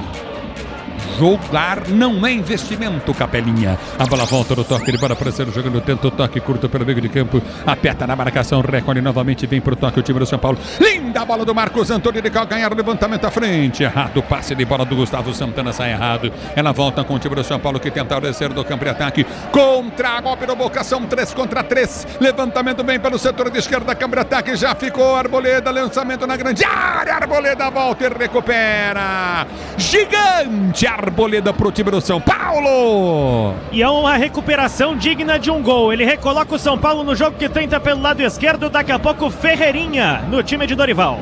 Jogar não é investimento, Capelinha. A bola volta no toque de bola para ser jogando, tenta o toque curto pelo meio de campo, aperta na marcação, recolhe novamente, vem pro toque o time do São Paulo. Linda bola do Marcos Antônio de calcanhar, levantamento à frente, errado, passe de bola do Gustavo Santana, sai errado. Ela volta com o time do São Paulo que tenta descer do campo de ataque, contra a golpe do Boca, são três contra três, levantamento bem pelo setor de esquerda, campo de ataque, já ficou Arboleda, lançamento na grande área, Arboleda volta e recupera, gigante Arboleda pro time do São Paulo. E é uma recuperação digna de um gol. Ele recoloca o São Paulo no jogo que tenta pelo lado esquerdo. Daqui a pouco Ferreirinha no time de Dorival.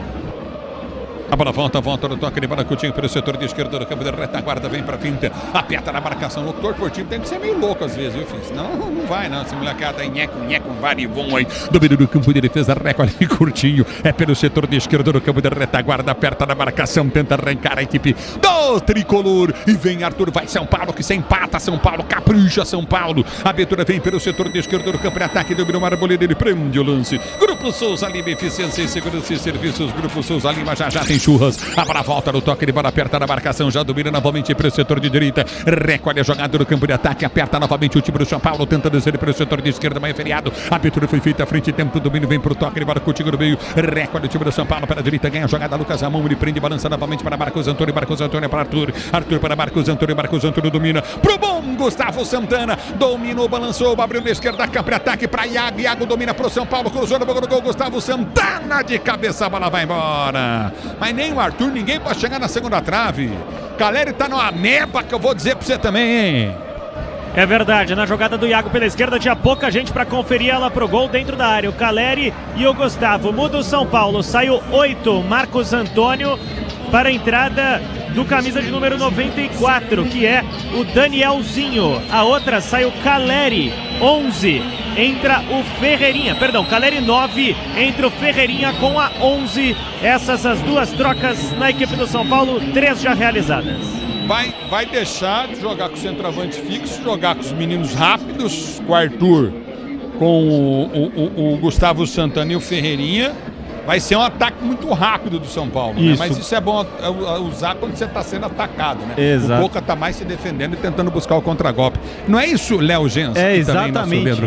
A bola volta, volta no toque de bola que o time pelo setor de esquerda do campo de retaguarda, vem pra finta, aperta na marcação. O torto por time tem que ser meio louco às vezes, viu, filho? Senão não vai, não. Essa molecada aí, nheco, nheco, varivão aí. Domínio do campo de defesa, recolhe curtinho. É pelo setor de esquerda do campo de retaguarda, aperta na marcação, tenta arrancar a equipe do tricolor. E vem Arthur, vai São Paulo, que se empata São Paulo, capricha São Paulo. A abertura vem pelo setor de esquerda do campo de ataque, dominou o Arboleda, ele prende o lance. Grupo Souza Lima, eficiência em segurança e serviços. Grupo Souza Lima já já tem churras. A bola volta no toque de bola, aperta na marcação, já domina novamente para o setor de direita, recolhe a jogada no campo de ataque, aperta novamente o time do São Paulo, tenta descer para o setor de esquerda, mas é feriado. A abertura foi feita à frente, tempo do domínio, vem para o toque de bola, contigo no meio, recolhe o time do São Paulo para a direita, ganha a jogada, Lucas Ramon, ele prende, balança novamente para Marcos Antônio, Marcos Antônio para Arthur, Arthur para Marcos Antônio, Marcos Antônio domina, pro bom Gustavo Santana, dominou, balançou, abriu na esquerda, campo de ataque para Iago, Iago domina para o São Paulo, cruzou no gol, Gustavo Santana de cabeça, a bola vai embora. Mas nem o Arthur, ninguém pode chegar na segunda trave. Caleri tá numa meba que eu vou dizer pra você também, hein? É verdade, na jogada do Iago pela esquerda tinha pouca gente para conferir ela pro gol dentro da área. O Caleri e o Gustavo. Muda o São Paulo, saiu oito, Marcos Antônio para a entrada do camisa de número noventa e quatro, que é o Danielzinho. A outra sai o Caleri, onze. Entra o Ferreirinha, perdão, Caleri nove, entra o Ferreirinha com a onze. Essas as duas trocas na equipe do São Paulo, três já realizadas. Vai, vai deixar de jogar com o centroavante fixo, jogar com os meninos rápidos, com o Arthur, com o, o, o, o Gustavo Santana e o Ferreirinha. Vai ser um ataque muito rápido do São Paulo, né? Mas isso é bom usar quando você está sendo atacado, né? Exato. O Boca está mais se defendendo e tentando buscar o contragolpe. Não é isso, Léo Gens? É e exatamente. Também nosso Leandro Guerreiro.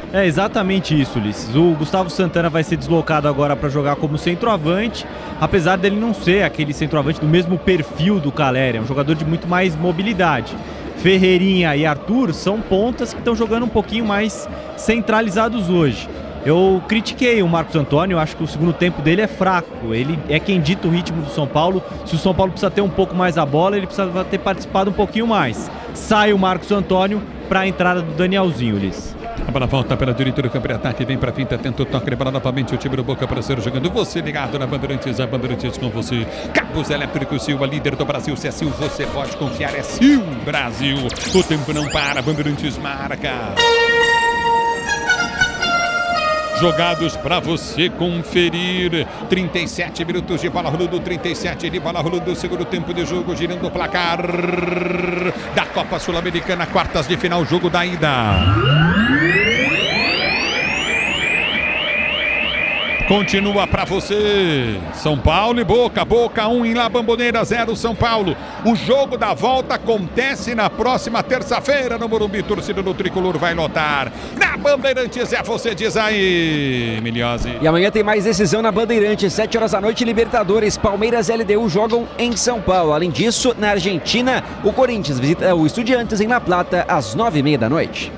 É exatamente isso, Ulisses. O Gustavo Santana vai ser deslocado agora para jogar como centroavante, apesar dele não ser aquele centroavante do mesmo perfil do Calleri, é um jogador de muito mais mobilidade. Ferreirinha e Arthur são pontas que estão jogando um pouquinho mais centralizados hoje. Eu critiquei o Marcos Antônio, acho que o segundo tempo dele é fraco, ele é quem dita o ritmo do São Paulo. Se o São Paulo precisa ter um pouco mais a bola, ele precisa ter participado um pouquinho mais. Sai o Marcos Antônio para a entrada do Danielzinho, Ulisses. A bola volta pela direita do campo de ataque, vem para a finta, tenta o toque de bola novamente, o time do Boca para ser jogando. Você ligado na Bandeirantes, a Bandeirantes com você. Cabos Elétricos Sil, a líder do Brasil. Se é Sil, você pode confiar, é Sil Brasil. O tempo não para, Bandeirantes marca. Jogados para você conferir. trinta e sete minutos de bola rolando, trinta e sete de bola rolando, segundo tempo de jogo, girando o placar da Copa Sul-Americana, quartas de final, jogo da ida. Continua para você. São Paulo e Boca. Boca um em La Bombonera, zero São Paulo. O jogo da volta acontece na próxima terça-feira no Morumbi. Torcida do Tricolor vai lotar. Na Bandeirantes é você, diz aí, Miliose. E amanhã tem mais decisão na Bandeirantes. sete horas da noite, Libertadores. Palmeiras e L D U jogam em São Paulo. Além disso, na Argentina, o Corinthians visita o Estudiantes em La Plata às nove e meia da noite.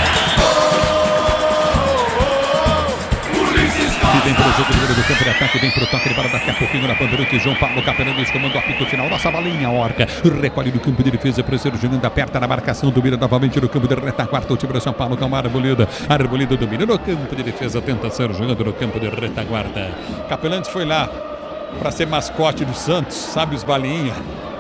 Vem para o jogo do campo de ataque, vem para o toque de bola daqui a pouquinho na Bandeirantes. João Paulo Capelano comanda o apito final. Nossa balinha, Orca. Recolhe no campo de defesa para ser jogando, aperta na marcação, domina novamente no campo de retaguarda. O time do São Paulo com a Arboleda. Arboleda domina no campo de defesa, tenta ser jogando no campo de retaguarda. Capelano foi lá para ser mascote do Santos, sabe os balinha.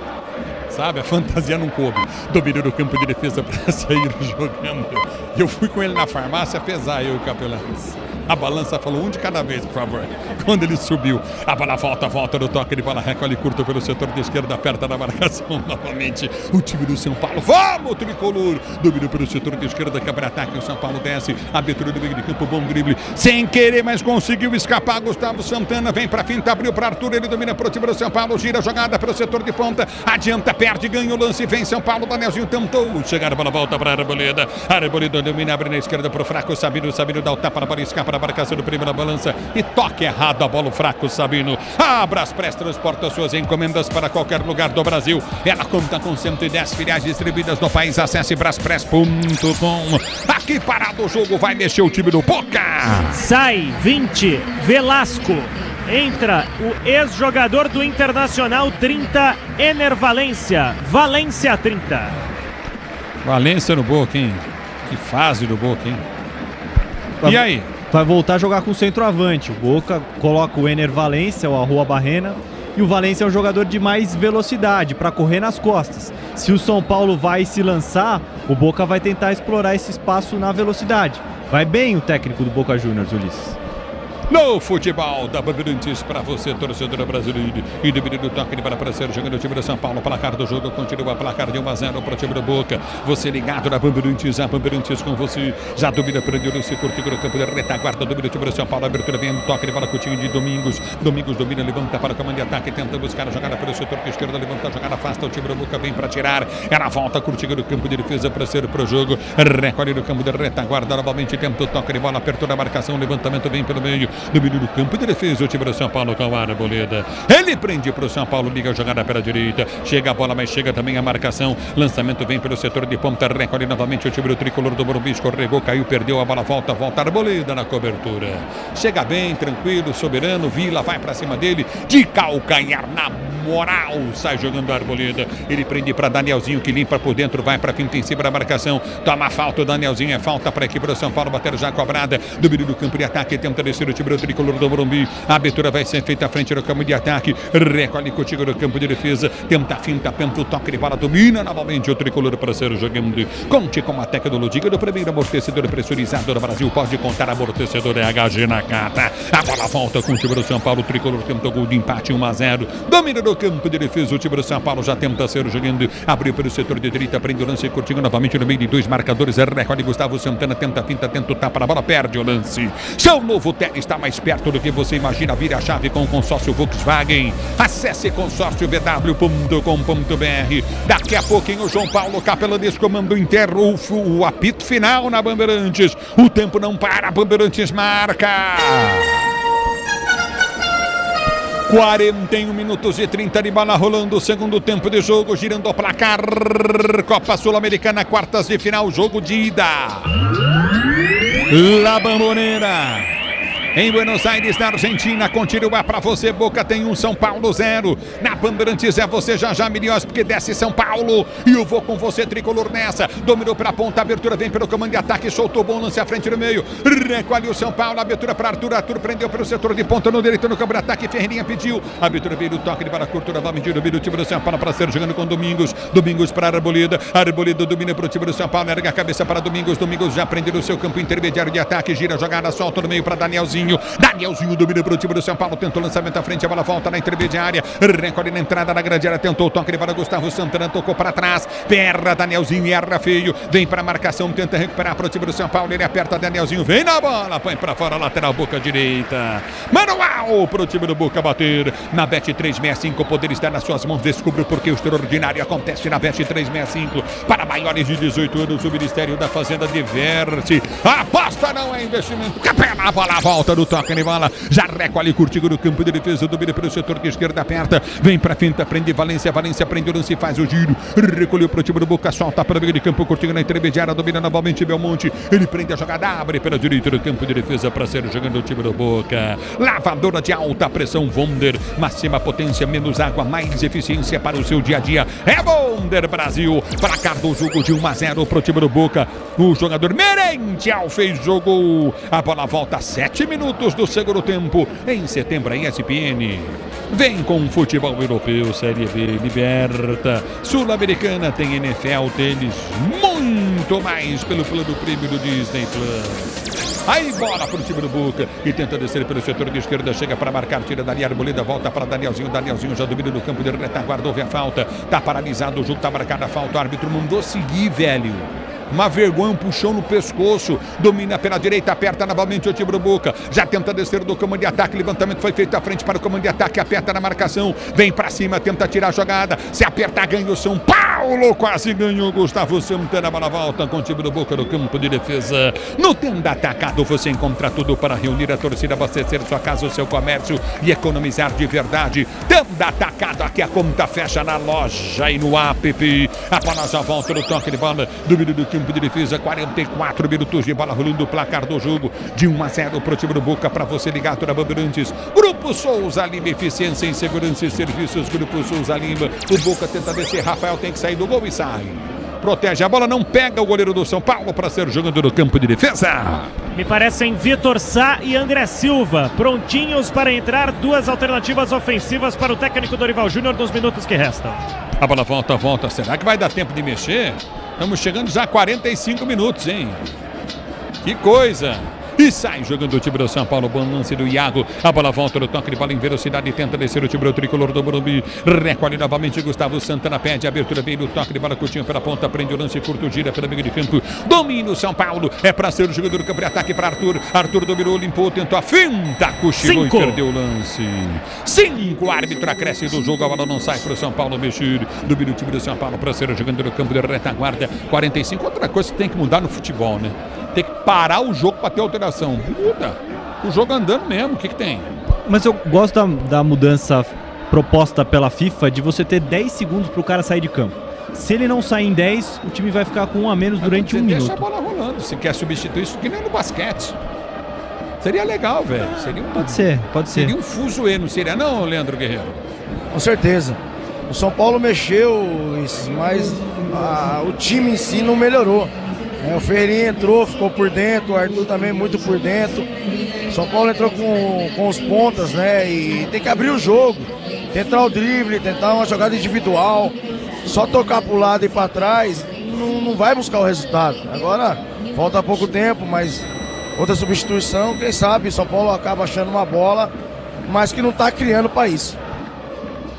Sabe, a fantasia não coube. Domina no campo de defesa para sair jogando. E eu fui com ele na farmácia pesar eu, Capelães. A balança falou um de cada vez, por favor. Quando ele subiu, a bola volta, volta no toque de bola, recolhe curto pelo setor de esquerda, aperta na marcação novamente. O time do São Paulo, vamos, Tricolor! Domina pelo setor de esquerda, quebra ataque, o São Paulo desce, abertura do meio de campo, bom drible, sem querer, mas conseguiu escapar. Gustavo Santana vem pra finta, abriu pra Arthur, ele domina pro time do São Paulo, gira a jogada pelo setor de ponta, adianta, perde, ganha o lance, vem São Paulo, Danielzinho tentou chegar, a bola volta pra Arboleda, Arboleda domina, abre na esquerda pro fraco, Sabino, Sabino dá o tapa na bola, escapa na marcação do primeiro balança e toque errado a bola, o fraco Sabino. A Braspress transporta suas encomendas para qualquer lugar do Brasil. Ela conta com cento e dez filiais distribuídas no país. Acesse braspress ponto com. Aqui parado o jogo, vai mexer o time do Boca. Sai vinte, Velasco. Entra o ex-jogador do Internacional, trinta, Ener Valência. Valência trinta. Valência no Boca, hein? Que fase do Boca, hein? E aí? Vai voltar a jogar com o centroavante. O Boca coloca o Ener Valência, o Arrua Barrena, e o Valência é um jogador de mais velocidade para correr nas costas. Se o São Paulo vai se lançar, o Boca vai tentar explorar esse espaço na velocidade. Vai bem o técnico do Boca Juniors, Ulisses. No futebol da Bandeirantes para você, torcedor brasileiro. E domínio do toque de bola para ser jogando o time do São Paulo. Placar do jogo continua, placar de um a zero para o time do Boca. Você ligado na Bandeirantes, a Bandeirantes com você. Já domina para o se curte no campo de retaguarda. Domina o time do São Paulo. Abertura vem no toque de bola com o time de Domingos. Domingos domina, levanta para o comando de ataque. Tenta buscar a jogada pelo setor de esquerda. Levanta a jogada, afasta o time do Boca. Vem para tirar. Ela volta curtindo no campo de defesa para ser para o jogo. Recolhe no campo de retaguarda. Novamente tenta o toque de bola. Apertura a marcação. Levantamento vem pelo meio. Domínio do campo de defesa, o time do São Paulo com a Arboleda. Ele prende para o São Paulo, liga a jogada pela direita. Chega a bola, mas chega também a marcação. Lançamento vem pelo setor de ponta. Recolhe novamente o time do Tricolor do Morumbi. Escorregou, caiu, perdeu a bola. Volta, volta. Arboleda na cobertura. Chega bem, tranquilo, soberano. Vila vai para cima dele. De calcanhar na moral. Sai jogando a Arboleda. Ele prende para Danielzinho que limpa por dentro. Vai para finta em cima da marcação. Toma falta o Danielzinho. É falta para a equipe do São Paulo. Bater já cobrada. Domínio do campo de ataque. Tenta descer o time do Tricolor do Morumbi. A abertura vai ser feita à frente do campo de ataque. Recolhe contigo no campo de defesa. Tenta a finta, tenta o toque de bola. Domina novamente o Tricolor para ser jogando. Conte com a tecnologia do primeiro amortecedor pressurizado do Brasil. Pode contar amortecedor H G na cata. A bola volta com o time do São Paulo. O Tricolor tenta o gol de empate um a zero. Domina do do campo de defesa. O time do São Paulo já tenta ser jogando. Abriu pelo setor de direita, prende o lance, curtindo novamente no meio de dois marcadores. Recolhe Gustavo Santana, tenta a finta, tenta o tapa na bola, perde o lance. Seu novo Tele está mais perto do que você imagina. Vira a chave com o consórcio Volkswagen. Acesse consórcio v w ponto com ponto b r. Daqui a pouquinho o João Paulo Capelanes comando interno, o, o apito final na Bandeirantes. O tempo não para, Bandeirantes marca. quarenta e um minutos e trinta de bola rolando, segundo tempo de jogo, girando o placar. Copa Sul-Americana, quartas de final, jogo de ida. La Bombonera. Em Buenos Aires, na Argentina, continua pra você. Boca tem um, São Paulo zero. Na Bandeirantes é você, já já milhões, porque desce São Paulo. E eu vou com você, tricolor nessa. Dominou pra ponta, abertura vem pelo comando de ataque, soltou bom lance à frente no meio. Recolhe o São Paulo, abertura pra Arthur. Arthur prendeu pelo setor de ponta no direito no campo de ataque. Ferreirinha pediu. Abertura veio do toque de bola curta, vai medir o do time do São Paulo pra ser jogando com Domingos. Domingos pra Arboleda. Arboleda domina pro time do São Paulo, erga a cabeça para Domingos. Domingos já prendeu o seu campo intermediário de ataque. Gira a jogada, solta no meio pra Danielzinho. Danielzinho domina para o time do São Paulo, tentou lançamento à frente, a bola volta na intermediária, recolhe na entrada da grande área, tentou o toque de bola, Gustavo Santana tocou para trás, perra Danielzinho, erra feio, vem para a marcação, tenta recuperar para o time do São Paulo, ele aperta Danielzinho, vem na bola, põe para fora, lateral, Boca direita, manual para o time do Boca bater, na Bet trezentos e sessenta e cinco, o poder está nas suas mãos, descubra porque o extraordinário acontece na Bet trezentos e sessenta e cinco, para maiores de dezoito anos, o Ministério da Fazenda diverte, aposta não é investimento, capela, a bola volta do toque de bola, já recolhe curtido no campo de defesa, domina pelo setor de esquerda, aperta, vem pra finta, prende Valência, Valência prende o lance, faz o giro, recolheu pro time do Boca, solta para o meio de campo, curtindo na intermediária, domina novamente Belmonte, ele prende a jogada, abre pela direita do campo de defesa para ser jogando o time do Boca, lavadora de alta pressão Wonder, máxima potência, menos água, mais eficiência para o seu dia a dia, é Wonder Brasil, placar do jogo de um a zero pro time do Boca, o jogador Merentiel fez jogo, a bola volta sete minutos do segundo tempo, em setembro a E S P N vem com futebol europeu, Série B, Liberta, Sul-Americana, tem N F L, tênis, muito mais pelo plano prêmio do Disney Plus. Aí bola para o time do Boca e tenta descer pelo setor de esquerda, chega para marcar, tira dali Arboleda, volta para Danielzinho, Danielzinho já domina no campo de retaguarda, houve a falta, tá paralisado o jogo, tá marcada a falta, o árbitro mandou seguir, velho. Uma vergonha, um puxão no pescoço, domina pela direita, aperta novamente o time do Boca, já tenta descer do comando de ataque, levantamento foi feito à frente para o comando de ataque, aperta na marcação, vem pra cima, tenta tirar a jogada, se apertar ganha o São Paulo, quase ganhou Gustavo Santana, a bola volta com o time do Boca no campo de defesa, no Tenda Atacado você encontra tudo para reunir a torcida, abastecer sua casa, o seu comércio e economizar de verdade. Tenda Atacado, aqui a conta fecha na loja e no app, a bola já volta no toque de bola, domínio do time de defesa, quarenta e quatro minutos de bola rolando, o placar do jogo de um a zero pro time do Boca, para você ligado na Bandeirantes. Grupo Souza Lima, eficiência em segurança e serviços, Grupo Souza Lima, o Boca tenta descer, Rafael tem que sair do gol e sai. Protege a bola, não pega o goleiro do São Paulo para ser jogando no campo de defesa. Me parecem Vitor Sá e André Silva, prontinhos para entrar, duas alternativas ofensivas para o técnico Dorival Júnior nos minutos que restam. A bola volta, volta, será que vai dar tempo de mexer? Estamos chegando já a quarenta e cinco minutos, hein? Que coisa! E sai jogando o time do São Paulo, bom lance do Iago, a bola volta no toque de bola em velocidade, tenta descer o time do tricolor do Morumbi, recolhe novamente Gustavo Santana, pede a abertura, vem no toque de bola curtinho pela ponta, prende o lance curto, gira pela meio de campo, domina o São Paulo, é para ser o jogador do campo de ataque para Arthur, Arthur dominou, limpou, tentou a finta, cochilou e perdeu o lance. Cinco, árbitro acresce do jogo, a bola não sai para o São Paulo mexer, domina o time do São Paulo para ser o jogador do campo de retaguarda, quarenta e cinco, outra coisa que tem que mudar no futebol, né? Tem que parar o jogo para ter alteração. Muda. O jogo andando mesmo. O que, que tem? Mas eu gosto da, da mudança proposta pela FIFA de você ter dez segundos para o cara sair de campo. Se ele não sair em dez, o time vai ficar com um a menos durante um minuto. Deixa a bola rolando. Se quer substituir isso, que nem no basquete. Seria legal, velho. Seria um, pode ser, pode ser. Seria um fuzuê, não seria não, Leandro Guerreiro? Com certeza. O São Paulo mexeu, mas a, o time em si não melhorou. É, o Ferreirinha entrou, ficou por dentro, o Arthur também muito por dentro. O São Paulo entrou com, com os pontas, né? E tem que abrir o jogo, tentar o drible, tentar uma jogada individual. Só tocar para o lado e para trás não, não vai buscar o resultado. Agora falta pouco tempo, mas outra substituição, quem sabe o São Paulo acaba achando uma bola, mas que não está criando para isso.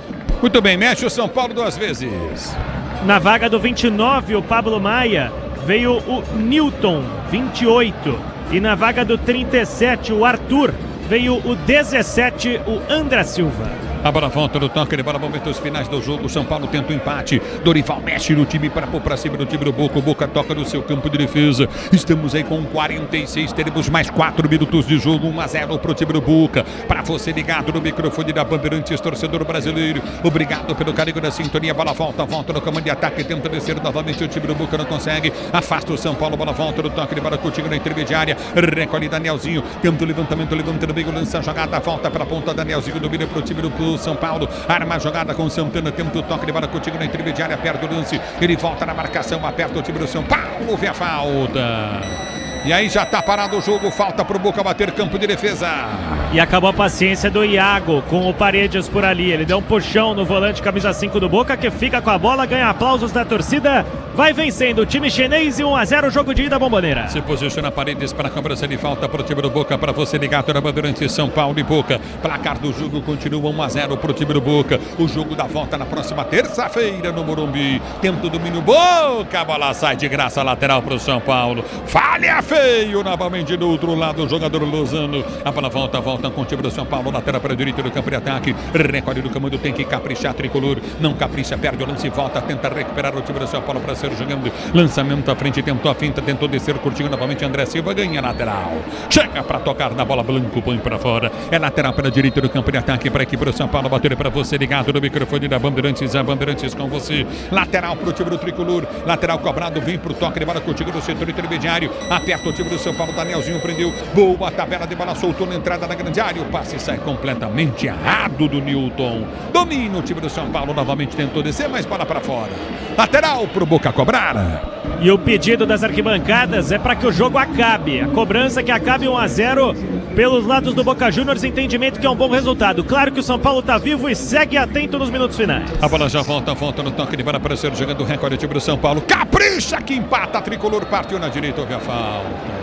Muito bem, mexe o São Paulo duas vezes. Na vaga do vinte e nove, o Pablo Maia, veio o Newton, vinte e oito. E na vaga do trinta e sete, o Arthur, veio o dezessete, o André Silva. A bola volta no toque, ele bola momentos finais do jogo. São Paulo tenta o empate. Dorival mexe no time para pôr para cima do time do Boca. O Boca toca no seu campo de defesa. Estamos aí com quarenta e seis. Teremos mais quatro minutos de jogo. um a zero para o time do Boca. Para você ligado no microfone da Bandeirantes, torcedor brasileiro. Obrigado pelo carinho da sintonia. Bola volta, volta no comando de ataque. Tenta descer novamente. O time do Boca não consegue. Afasta o São Paulo. Bola volta no toque. Ele bola contigo na intermediária. Recolhe Danielzinho. Tenta o levantamento. Levanta no meio. Lança a jogada. Volta para a ponta. Danielzinho domina para o time do São Paulo, arma a jogada com o Santana, tenta o toque de bola contigo na intermediária, perde o lance, ele volta na marcação, aperta o time do São Paulo, vê a falta. E aí já tá parado o jogo, falta pro Boca bater campo de defesa. E acabou a paciência do Iago com o Paredes por ali. Ele deu um puxão no volante camisa cinco do Boca, que fica com a bola, ganha aplausos da torcida. Vai vencendo o time chinês e um a zero, jogo de ida Bomboneira. Se posiciona Paredes para a cobrança de falta para o time do Boca, para você ligado na Bandeirantes, São Paulo e Boca. Placar do jogo continua um a zero para o time do Boca. O jogo da volta na próxima terça-feira no Morumbi. Tenta o domínio Boca, a bola sai de graça lateral para o São Paulo. Falha feio novamente do outro lado, o jogador Lozano. A bola volta, volta com o time do São Paulo, lateral para a direita do campo de ataque. Recolhe do comando, tem que caprichar, tricolor. Não capricha, perde o lance, volta, tenta recuperar o time do São Paulo para ser jogando. Lançamento à frente, tentou a finta, tentou descer, curtindo novamente André Silva, ganha lateral. Chega para tocar na bola, Blanco põe para fora. É lateral para a direita do campo de ataque para a equipe do São Paulo. Bater para você ligado no microfone da Bandeirantes, a Bandeirantes com você. Lateral para o time do tricolor. Lateral cobrado, vem para o toque de bola contigo no setor intermediário. Aperta o time do São Paulo, Danielzinho prendeu. Boa tabela de bola, soltou na entrada da grande área. O passe sai completamente errado do Newton. Domina o time do São Paulo, novamente tentou descer, mas bola para fora. Lateral para o Boca cobrar. E o pedido das arquibancadas é para que o jogo acabe. A cobrança que acabe um a zero pelos lados do Boca Juniors, entendimento que é um bom resultado. Claro que o São Paulo está vivo e segue atento nos minutos finais. A bola já volta, volta no toque de bola para ser jogando o recorde do time do São Paulo. Capricha que empata, tricolor partiu na direita, houve a falta.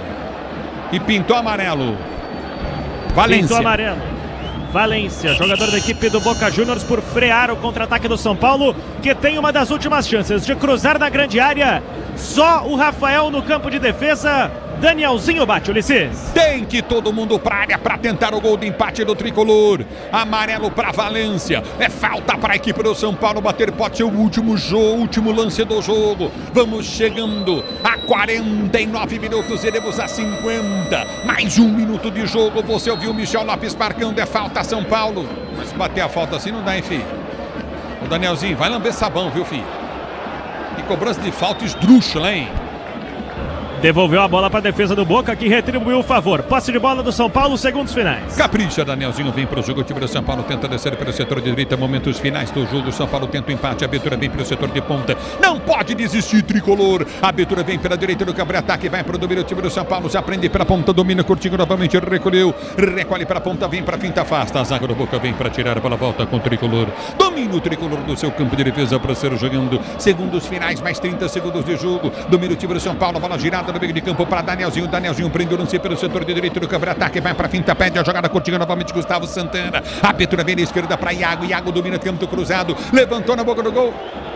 E pintou amarelo. Valência. Pintou amarelo. Valência, jogador da equipe do Boca Juniors, por frear o contra-ataque do São Paulo, que tem uma das últimas chances de cruzar na grande área. Só o Rafael no campo de defesa. Danielzinho bate, Ulisses. Tem que todo mundo pra área para tentar o gol de empate do tricolor. Amarelo para Valência. É falta para a equipe do São Paulo bater. Pode ser o último jogo, último lance do jogo. Vamos chegando a quarenta e nove minutos. Iremos a cinquenta. Mais um minuto de jogo. Você ouviu o Michel Lopes marcando. É falta São Paulo. Mas se bater a falta assim não dá, hein, filho? O Danielzinho vai lamber sabão, viu, filho? Que cobrança de falta esdrúxula, hein? Devolveu a bola para a defesa do Boca, que retribuiu o favor. Posse de bola do São Paulo, segundos finais. Capricha, Danielzinho vem para o jogo. O time do São Paulo tenta descer pelo setor de direita. Momentos finais do jogo. São Paulo tenta o empate. A abertura vem pelo setor de ponta. Não pode desistir, tricolor. A abertura vem pela direita do campo de ataque. Vai para o domínio. O time do São Paulo já prende pela ponta. Domina, curtindo novamente. Recolheu. Recolhe para a ponta. Vem para a finta. Afasta. A zaga do Boca vem para tirar a bola. Volta com o tricolor. Domina o tricolor do seu campo de defesa para ser jogando. Segundos finais. Mais trinta segundos de jogo. Domina o time do São Paulo. Bola girada no meio de campo para Danielzinho, Danielzinho prende o lance pelo setor de direito do campo de ataque, vai para a finta, pede a jogada curtinha novamente, Gustavo Santana, a abertura vem na esquerda para Iago, Iago domina o campo cruzado, levantou na boca do gol.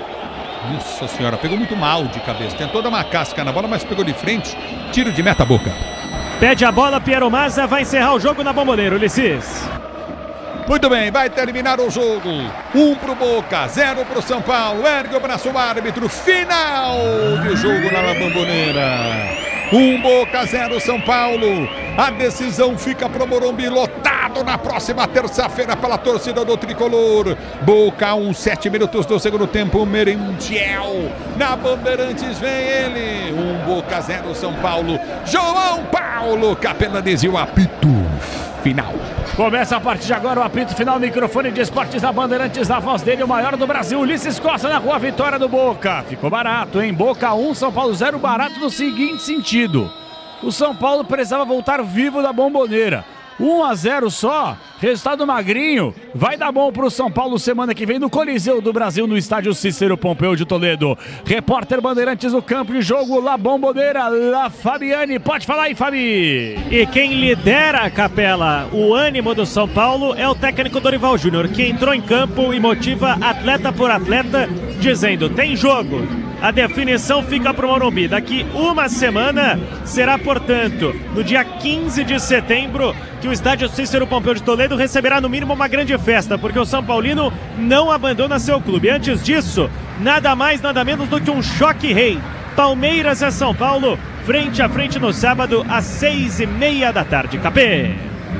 Nossa senhora, pegou muito mal de cabeça, tentou dar uma casca na bola, mas pegou de frente, tiro de meta Boca. Pede a bola, Piero Mazza, vai encerrar o jogo na Bomboneira, Ulisses. Muito bem, vai terminar o jogo. Um pro Boca, zero pro São Paulo. Ergue o braço o árbitro. Final de jogo na Bomboneira. Um Boca, zero São Paulo. A decisão fica pro Morumbi lotado na próxima terça-feira pela torcida do tricolor. Boca, um, sete minutos do segundo tempo. Merentiel. Na Bandeirantes vem ele. Um Boca, zero São Paulo. João Paulo capelaniza o apito final. Começa a partir de agora o apito final, microfone de esportes da Bandeirantes, na voz dele, o maior do Brasil, Ulisses Costa, na rua Vitória do Boca. Ficou barato, hein? Boca um, São Paulo zero, barato no seguinte sentido. O São Paulo precisava voltar vivo da Bomboneira. um a zero só, resultado magrinho. Vai dar bom pro São Paulo semana que vem no Coliseu do Brasil, no estádio Cícero Pompeu de Toledo. Repórter Bandeirantes no campo de jogo, La Bomboneira, La Fabiane. Pode falar aí, Fabi. E quem lidera, Capela, o ânimo do São Paulo é o técnico Dorival Júnior, que entrou em campo e motiva atleta por atleta, dizendo: tem jogo. A definição fica para o Morumbi. Daqui uma semana será, portanto, no dia quinze de setembro, que o estádio Cícero Pompeu de Toledo receberá no mínimo uma grande festa, porque o São Paulino não abandona seu clube. Antes disso, nada mais, nada menos do que um choque rei. Palmeiras e São Paulo, frente a frente no sábado, às seis e meia da tarde. Capê!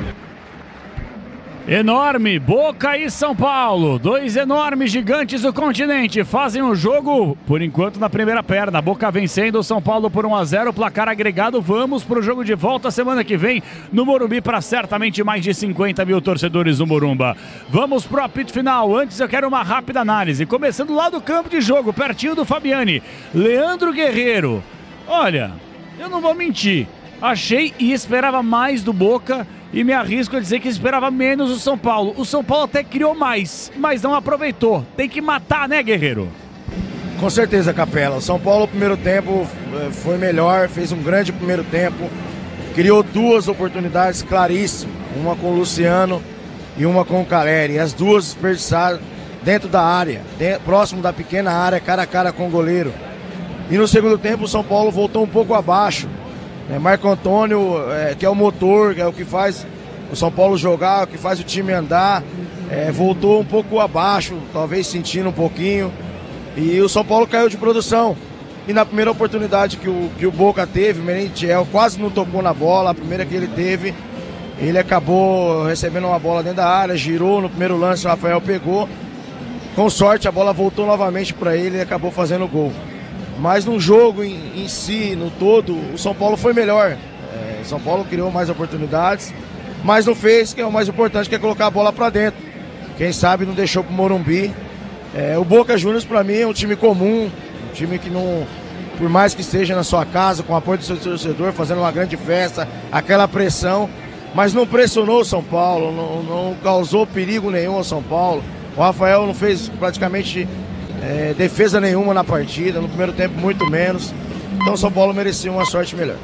Enorme, Boca e São Paulo, dois enormes gigantes do continente, fazem o jogo, por enquanto, na primeira perna. Boca vencendo o São Paulo por um a zero, placar agregado. Vamos para o jogo de volta semana que vem no Morumbi, para certamente mais de cinquenta mil torcedores do Morumba. Vamos pro apito final. Antes eu quero uma rápida análise, começando lá do campo de jogo, pertinho do Fabiane. Leandro Guerreiro, olha, eu não vou mentir, achei e esperava mais do Boca, e me arrisco a dizer que esperava menos o São Paulo. O São Paulo até criou mais, mas não aproveitou. Tem que matar, né, Guerreiro? Com certeza, Capela. O São Paulo, no primeiro tempo, foi melhor, fez um grande primeiro tempo. Criou duas oportunidades claríssimas, uma com o Luciano e uma com o Caleri. As duas desperdiçadas dentro da área, dentro, próximo da pequena área, cara a cara com o goleiro. E no segundo tempo, o São Paulo voltou um pouco abaixo. É, Marco Antônio, é, que é o motor, que é o que faz o São Paulo jogar, o que faz o time andar, é, voltou um pouco abaixo, talvez sentindo um pouquinho, e o São Paulo caiu de produção. E na primeira oportunidade que o, que o Boca teve, o Merentiel quase não tocou na bola, a primeira que ele teve, ele acabou recebendo uma bola dentro da área, girou no primeiro lance, o Rafael pegou, com sorte a bola voltou novamente para ele e acabou fazendo o gol. Mas no jogo em, em si, no todo, o São Paulo foi melhor. É, o São Paulo criou mais oportunidades, mas não fez, que é o mais importante, que é colocar a bola para dentro. Quem sabe não deixou pro Morumbi. É, o Boca Juniors, para mim, é um time comum, um time que não, por mais que esteja na sua casa, com o apoio do seu torcedor, fazendo uma grande festa, aquela pressão, mas não pressionou o São Paulo, não, não causou perigo nenhum ao São Paulo. O Rafael não fez praticamente É, defesa nenhuma na partida, no primeiro tempo muito menos. Então o São Paulo merecia uma sorte melhor.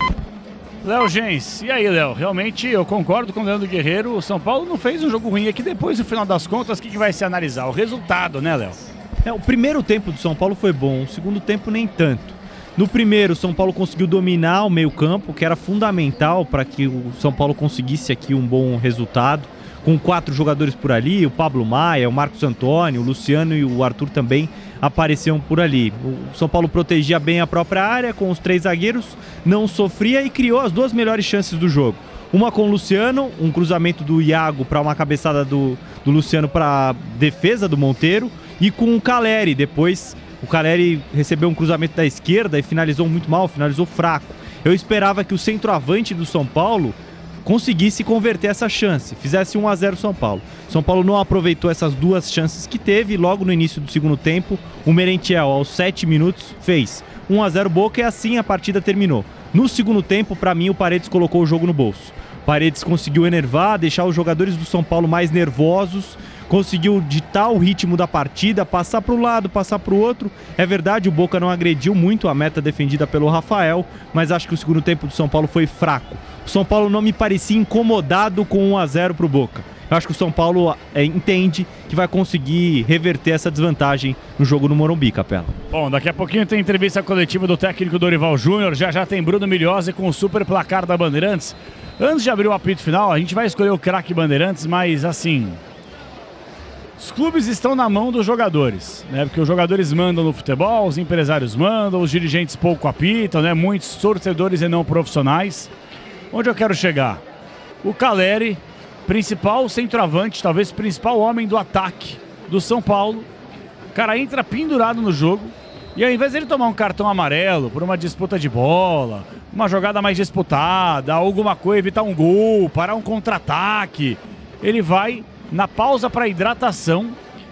Léo Gens, e aí, Léo? Realmente eu concordo com o Leandro Guerreiro. O São Paulo não fez um jogo ruim aqui. Depois, no final das contas, o que, que vai se analisar? O resultado, né, Léo? É, o primeiro tempo do São Paulo foi bom, o segundo tempo nem tanto. No primeiro, o São Paulo conseguiu dominar o meio-campo, que era fundamental para que o São Paulo conseguisse aqui um bom resultado. Com quatro jogadores por ali, o Pablo Maia, o Marcos Antônio, o Luciano e o Arthur também apareciam por ali. O São Paulo protegia bem a própria área com os três zagueiros, não sofria e criou as duas melhores chances do jogo. Uma com o Luciano, um cruzamento do Iago para uma cabeçada do, do Luciano para a defesa do Monteiro, e com o Caleri. Depois o Caleri recebeu um cruzamento da esquerda e finalizou muito mal, finalizou fraco. Eu esperava que o centroavante do São Paulo conseguisse converter essa chance, fizesse um a zero São Paulo. São Paulo não aproveitou essas duas chances que teve, e logo no início do segundo tempo, o Merentiel, aos sete minutos, fez um a zero Boca, e assim a partida terminou. No segundo tempo, para mim, o Paredes colocou o jogo no bolso. O Paredes conseguiu enervar, deixar os jogadores do São Paulo mais nervosos, conseguiu ditar o ritmo da partida, passar para um lado, passar para o outro. É verdade, o Boca não agrediu muito a meta defendida pelo Rafael, mas acho que o segundo tempo do São Paulo foi fraco. O São Paulo não me parecia incomodado com um a zero para o Boca. Eu acho que o São Paulo é, entende que vai conseguir reverter essa desvantagem no jogo no Morumbi, Capela. Bom, daqui a pouquinho tem entrevista coletiva do técnico Dorival Júnior, já já tem Bruno Milhose com o super placar da Bandeirantes. Antes de abrir o apito final, a gente vai escolher o craque Bandeirantes, mas assim, os clubes estão na mão dos jogadores, né? Porque os jogadores mandam no futebol, os empresários mandam, os dirigentes pouco apitam, né? Muitos torcedores e não profissionais. Onde eu quero chegar? O Caleri, principal centroavante, talvez principal homem do ataque do São Paulo. O cara entra pendurado no jogo e ao invés de ele tomar um cartão amarelo por uma disputa de bola, uma jogada mais disputada, alguma coisa, evitar um gol, parar um contra-ataque, ele vai na pausa para hidratação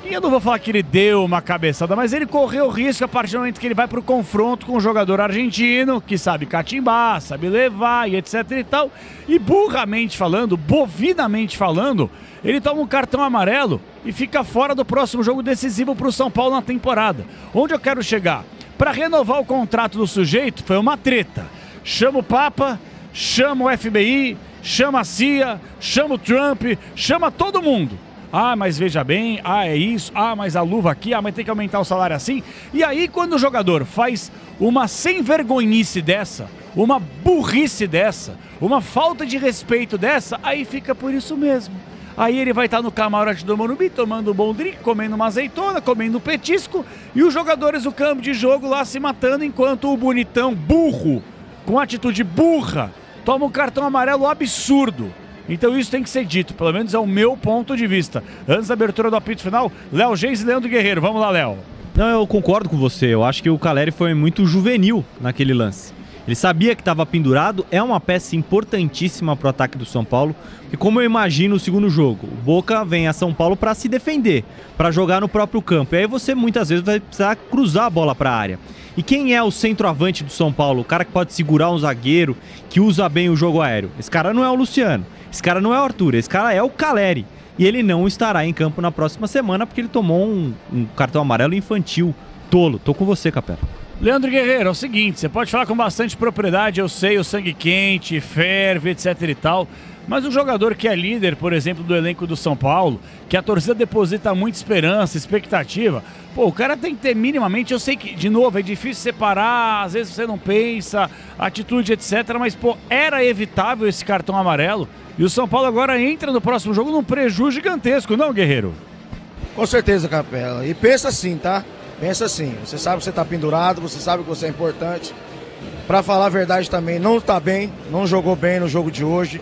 E eu não vou falar que ele deu uma cabeçada, mas ele correu risco a partir do momento que ele vai para o confronto com um jogador argentino, que sabe catimbar, sabe levar e etc e tal. E burramente falando, bovinamente falando, ele toma um cartão amarelo e fica fora do próximo jogo decisivo para o São Paulo na temporada. Onde eu quero chegar? Para renovar o contrato do sujeito foi uma treta. Chama o Papa, chama o F B I, chama a C I A, chama o Trump, chama todo mundo. Ah, mas veja bem, ah, é isso, ah, mas a luva aqui, ah, mas tem que aumentar o salário assim. E aí, quando o jogador faz uma sem vergonhice dessa, uma burrice dessa, uma falta de respeito dessa, aí fica por isso mesmo. Aí ele vai estar no camarote do Morumbi, tomando um bom drink, comendo uma azeitona, comendo um petisco, e os jogadores do campo de jogo lá se matando, enquanto o bonitão burro, com atitude burra, toma um cartão amarelo absurdo. Então isso tem que ser dito, pelo menos é o meu ponto de vista. Antes da abertura do apito final, Léo Geis e Leandro Guerreiro. Vamos lá, Léo. Não, eu concordo com você. Eu acho que o Caleri foi muito juvenil naquele lance. Ele sabia que estava pendurado, é uma peça importantíssima para o ataque do São Paulo, que como eu imagino o segundo jogo, o Boca vem a São Paulo para se defender, para jogar no próprio campo. E aí você muitas vezes vai precisar cruzar a bola para a área. E quem é o centroavante do São Paulo? O cara que pode segurar um zagueiro, que usa bem o jogo aéreo. Esse cara não é o Luciano, esse cara não é o Arthur, esse cara é o Caleri. E ele não estará em campo na próxima semana porque ele tomou um, um cartão amarelo infantil, tolo. Tô com você, Capela. Leandro Guerreiro, é o seguinte, você pode falar com bastante propriedade, eu sei, o sangue quente, ferve, etc e tal, mas o jogador que é líder, por exemplo, do elenco do São Paulo, que a torcida deposita muita esperança, expectativa, pô, o cara tem que ter minimamente, eu sei que, de novo, é difícil separar, às vezes você não pensa, atitude, etcétera, mas, pô, era evitável esse cartão amarelo, e o São Paulo agora entra no próximo jogo num prejuízo gigantesco, não, Guerreiro? Com certeza, Capela, e pensa assim, tá? Pensa assim, você sabe que você está pendurado, você sabe que você é importante. Para falar a verdade também, não está bem, não jogou bem no jogo de hoje.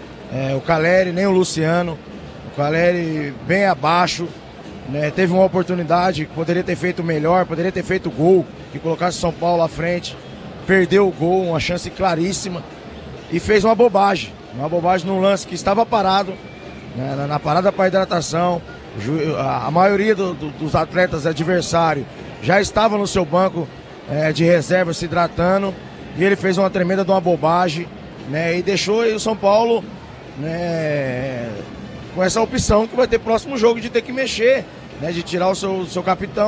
É, o Caleri, nem o Luciano. O Caleri bem abaixo, né? Teve uma oportunidade, poderia ter feito melhor, poderia ter feito gol, que colocasse o São Paulo à frente. Perdeu o gol, uma chance claríssima. E fez uma bobagem, uma bobagem no lance que estava parado, né? na, na parada para hidratação. A maioria do, do, dos atletas adversários já estava no seu banco é, de reserva se hidratando e ele fez uma tremenda de uma bobagem, né, e deixou o São Paulo, né, com essa opção que vai ter próximo jogo de ter que mexer, né, de tirar o seu, seu capitão.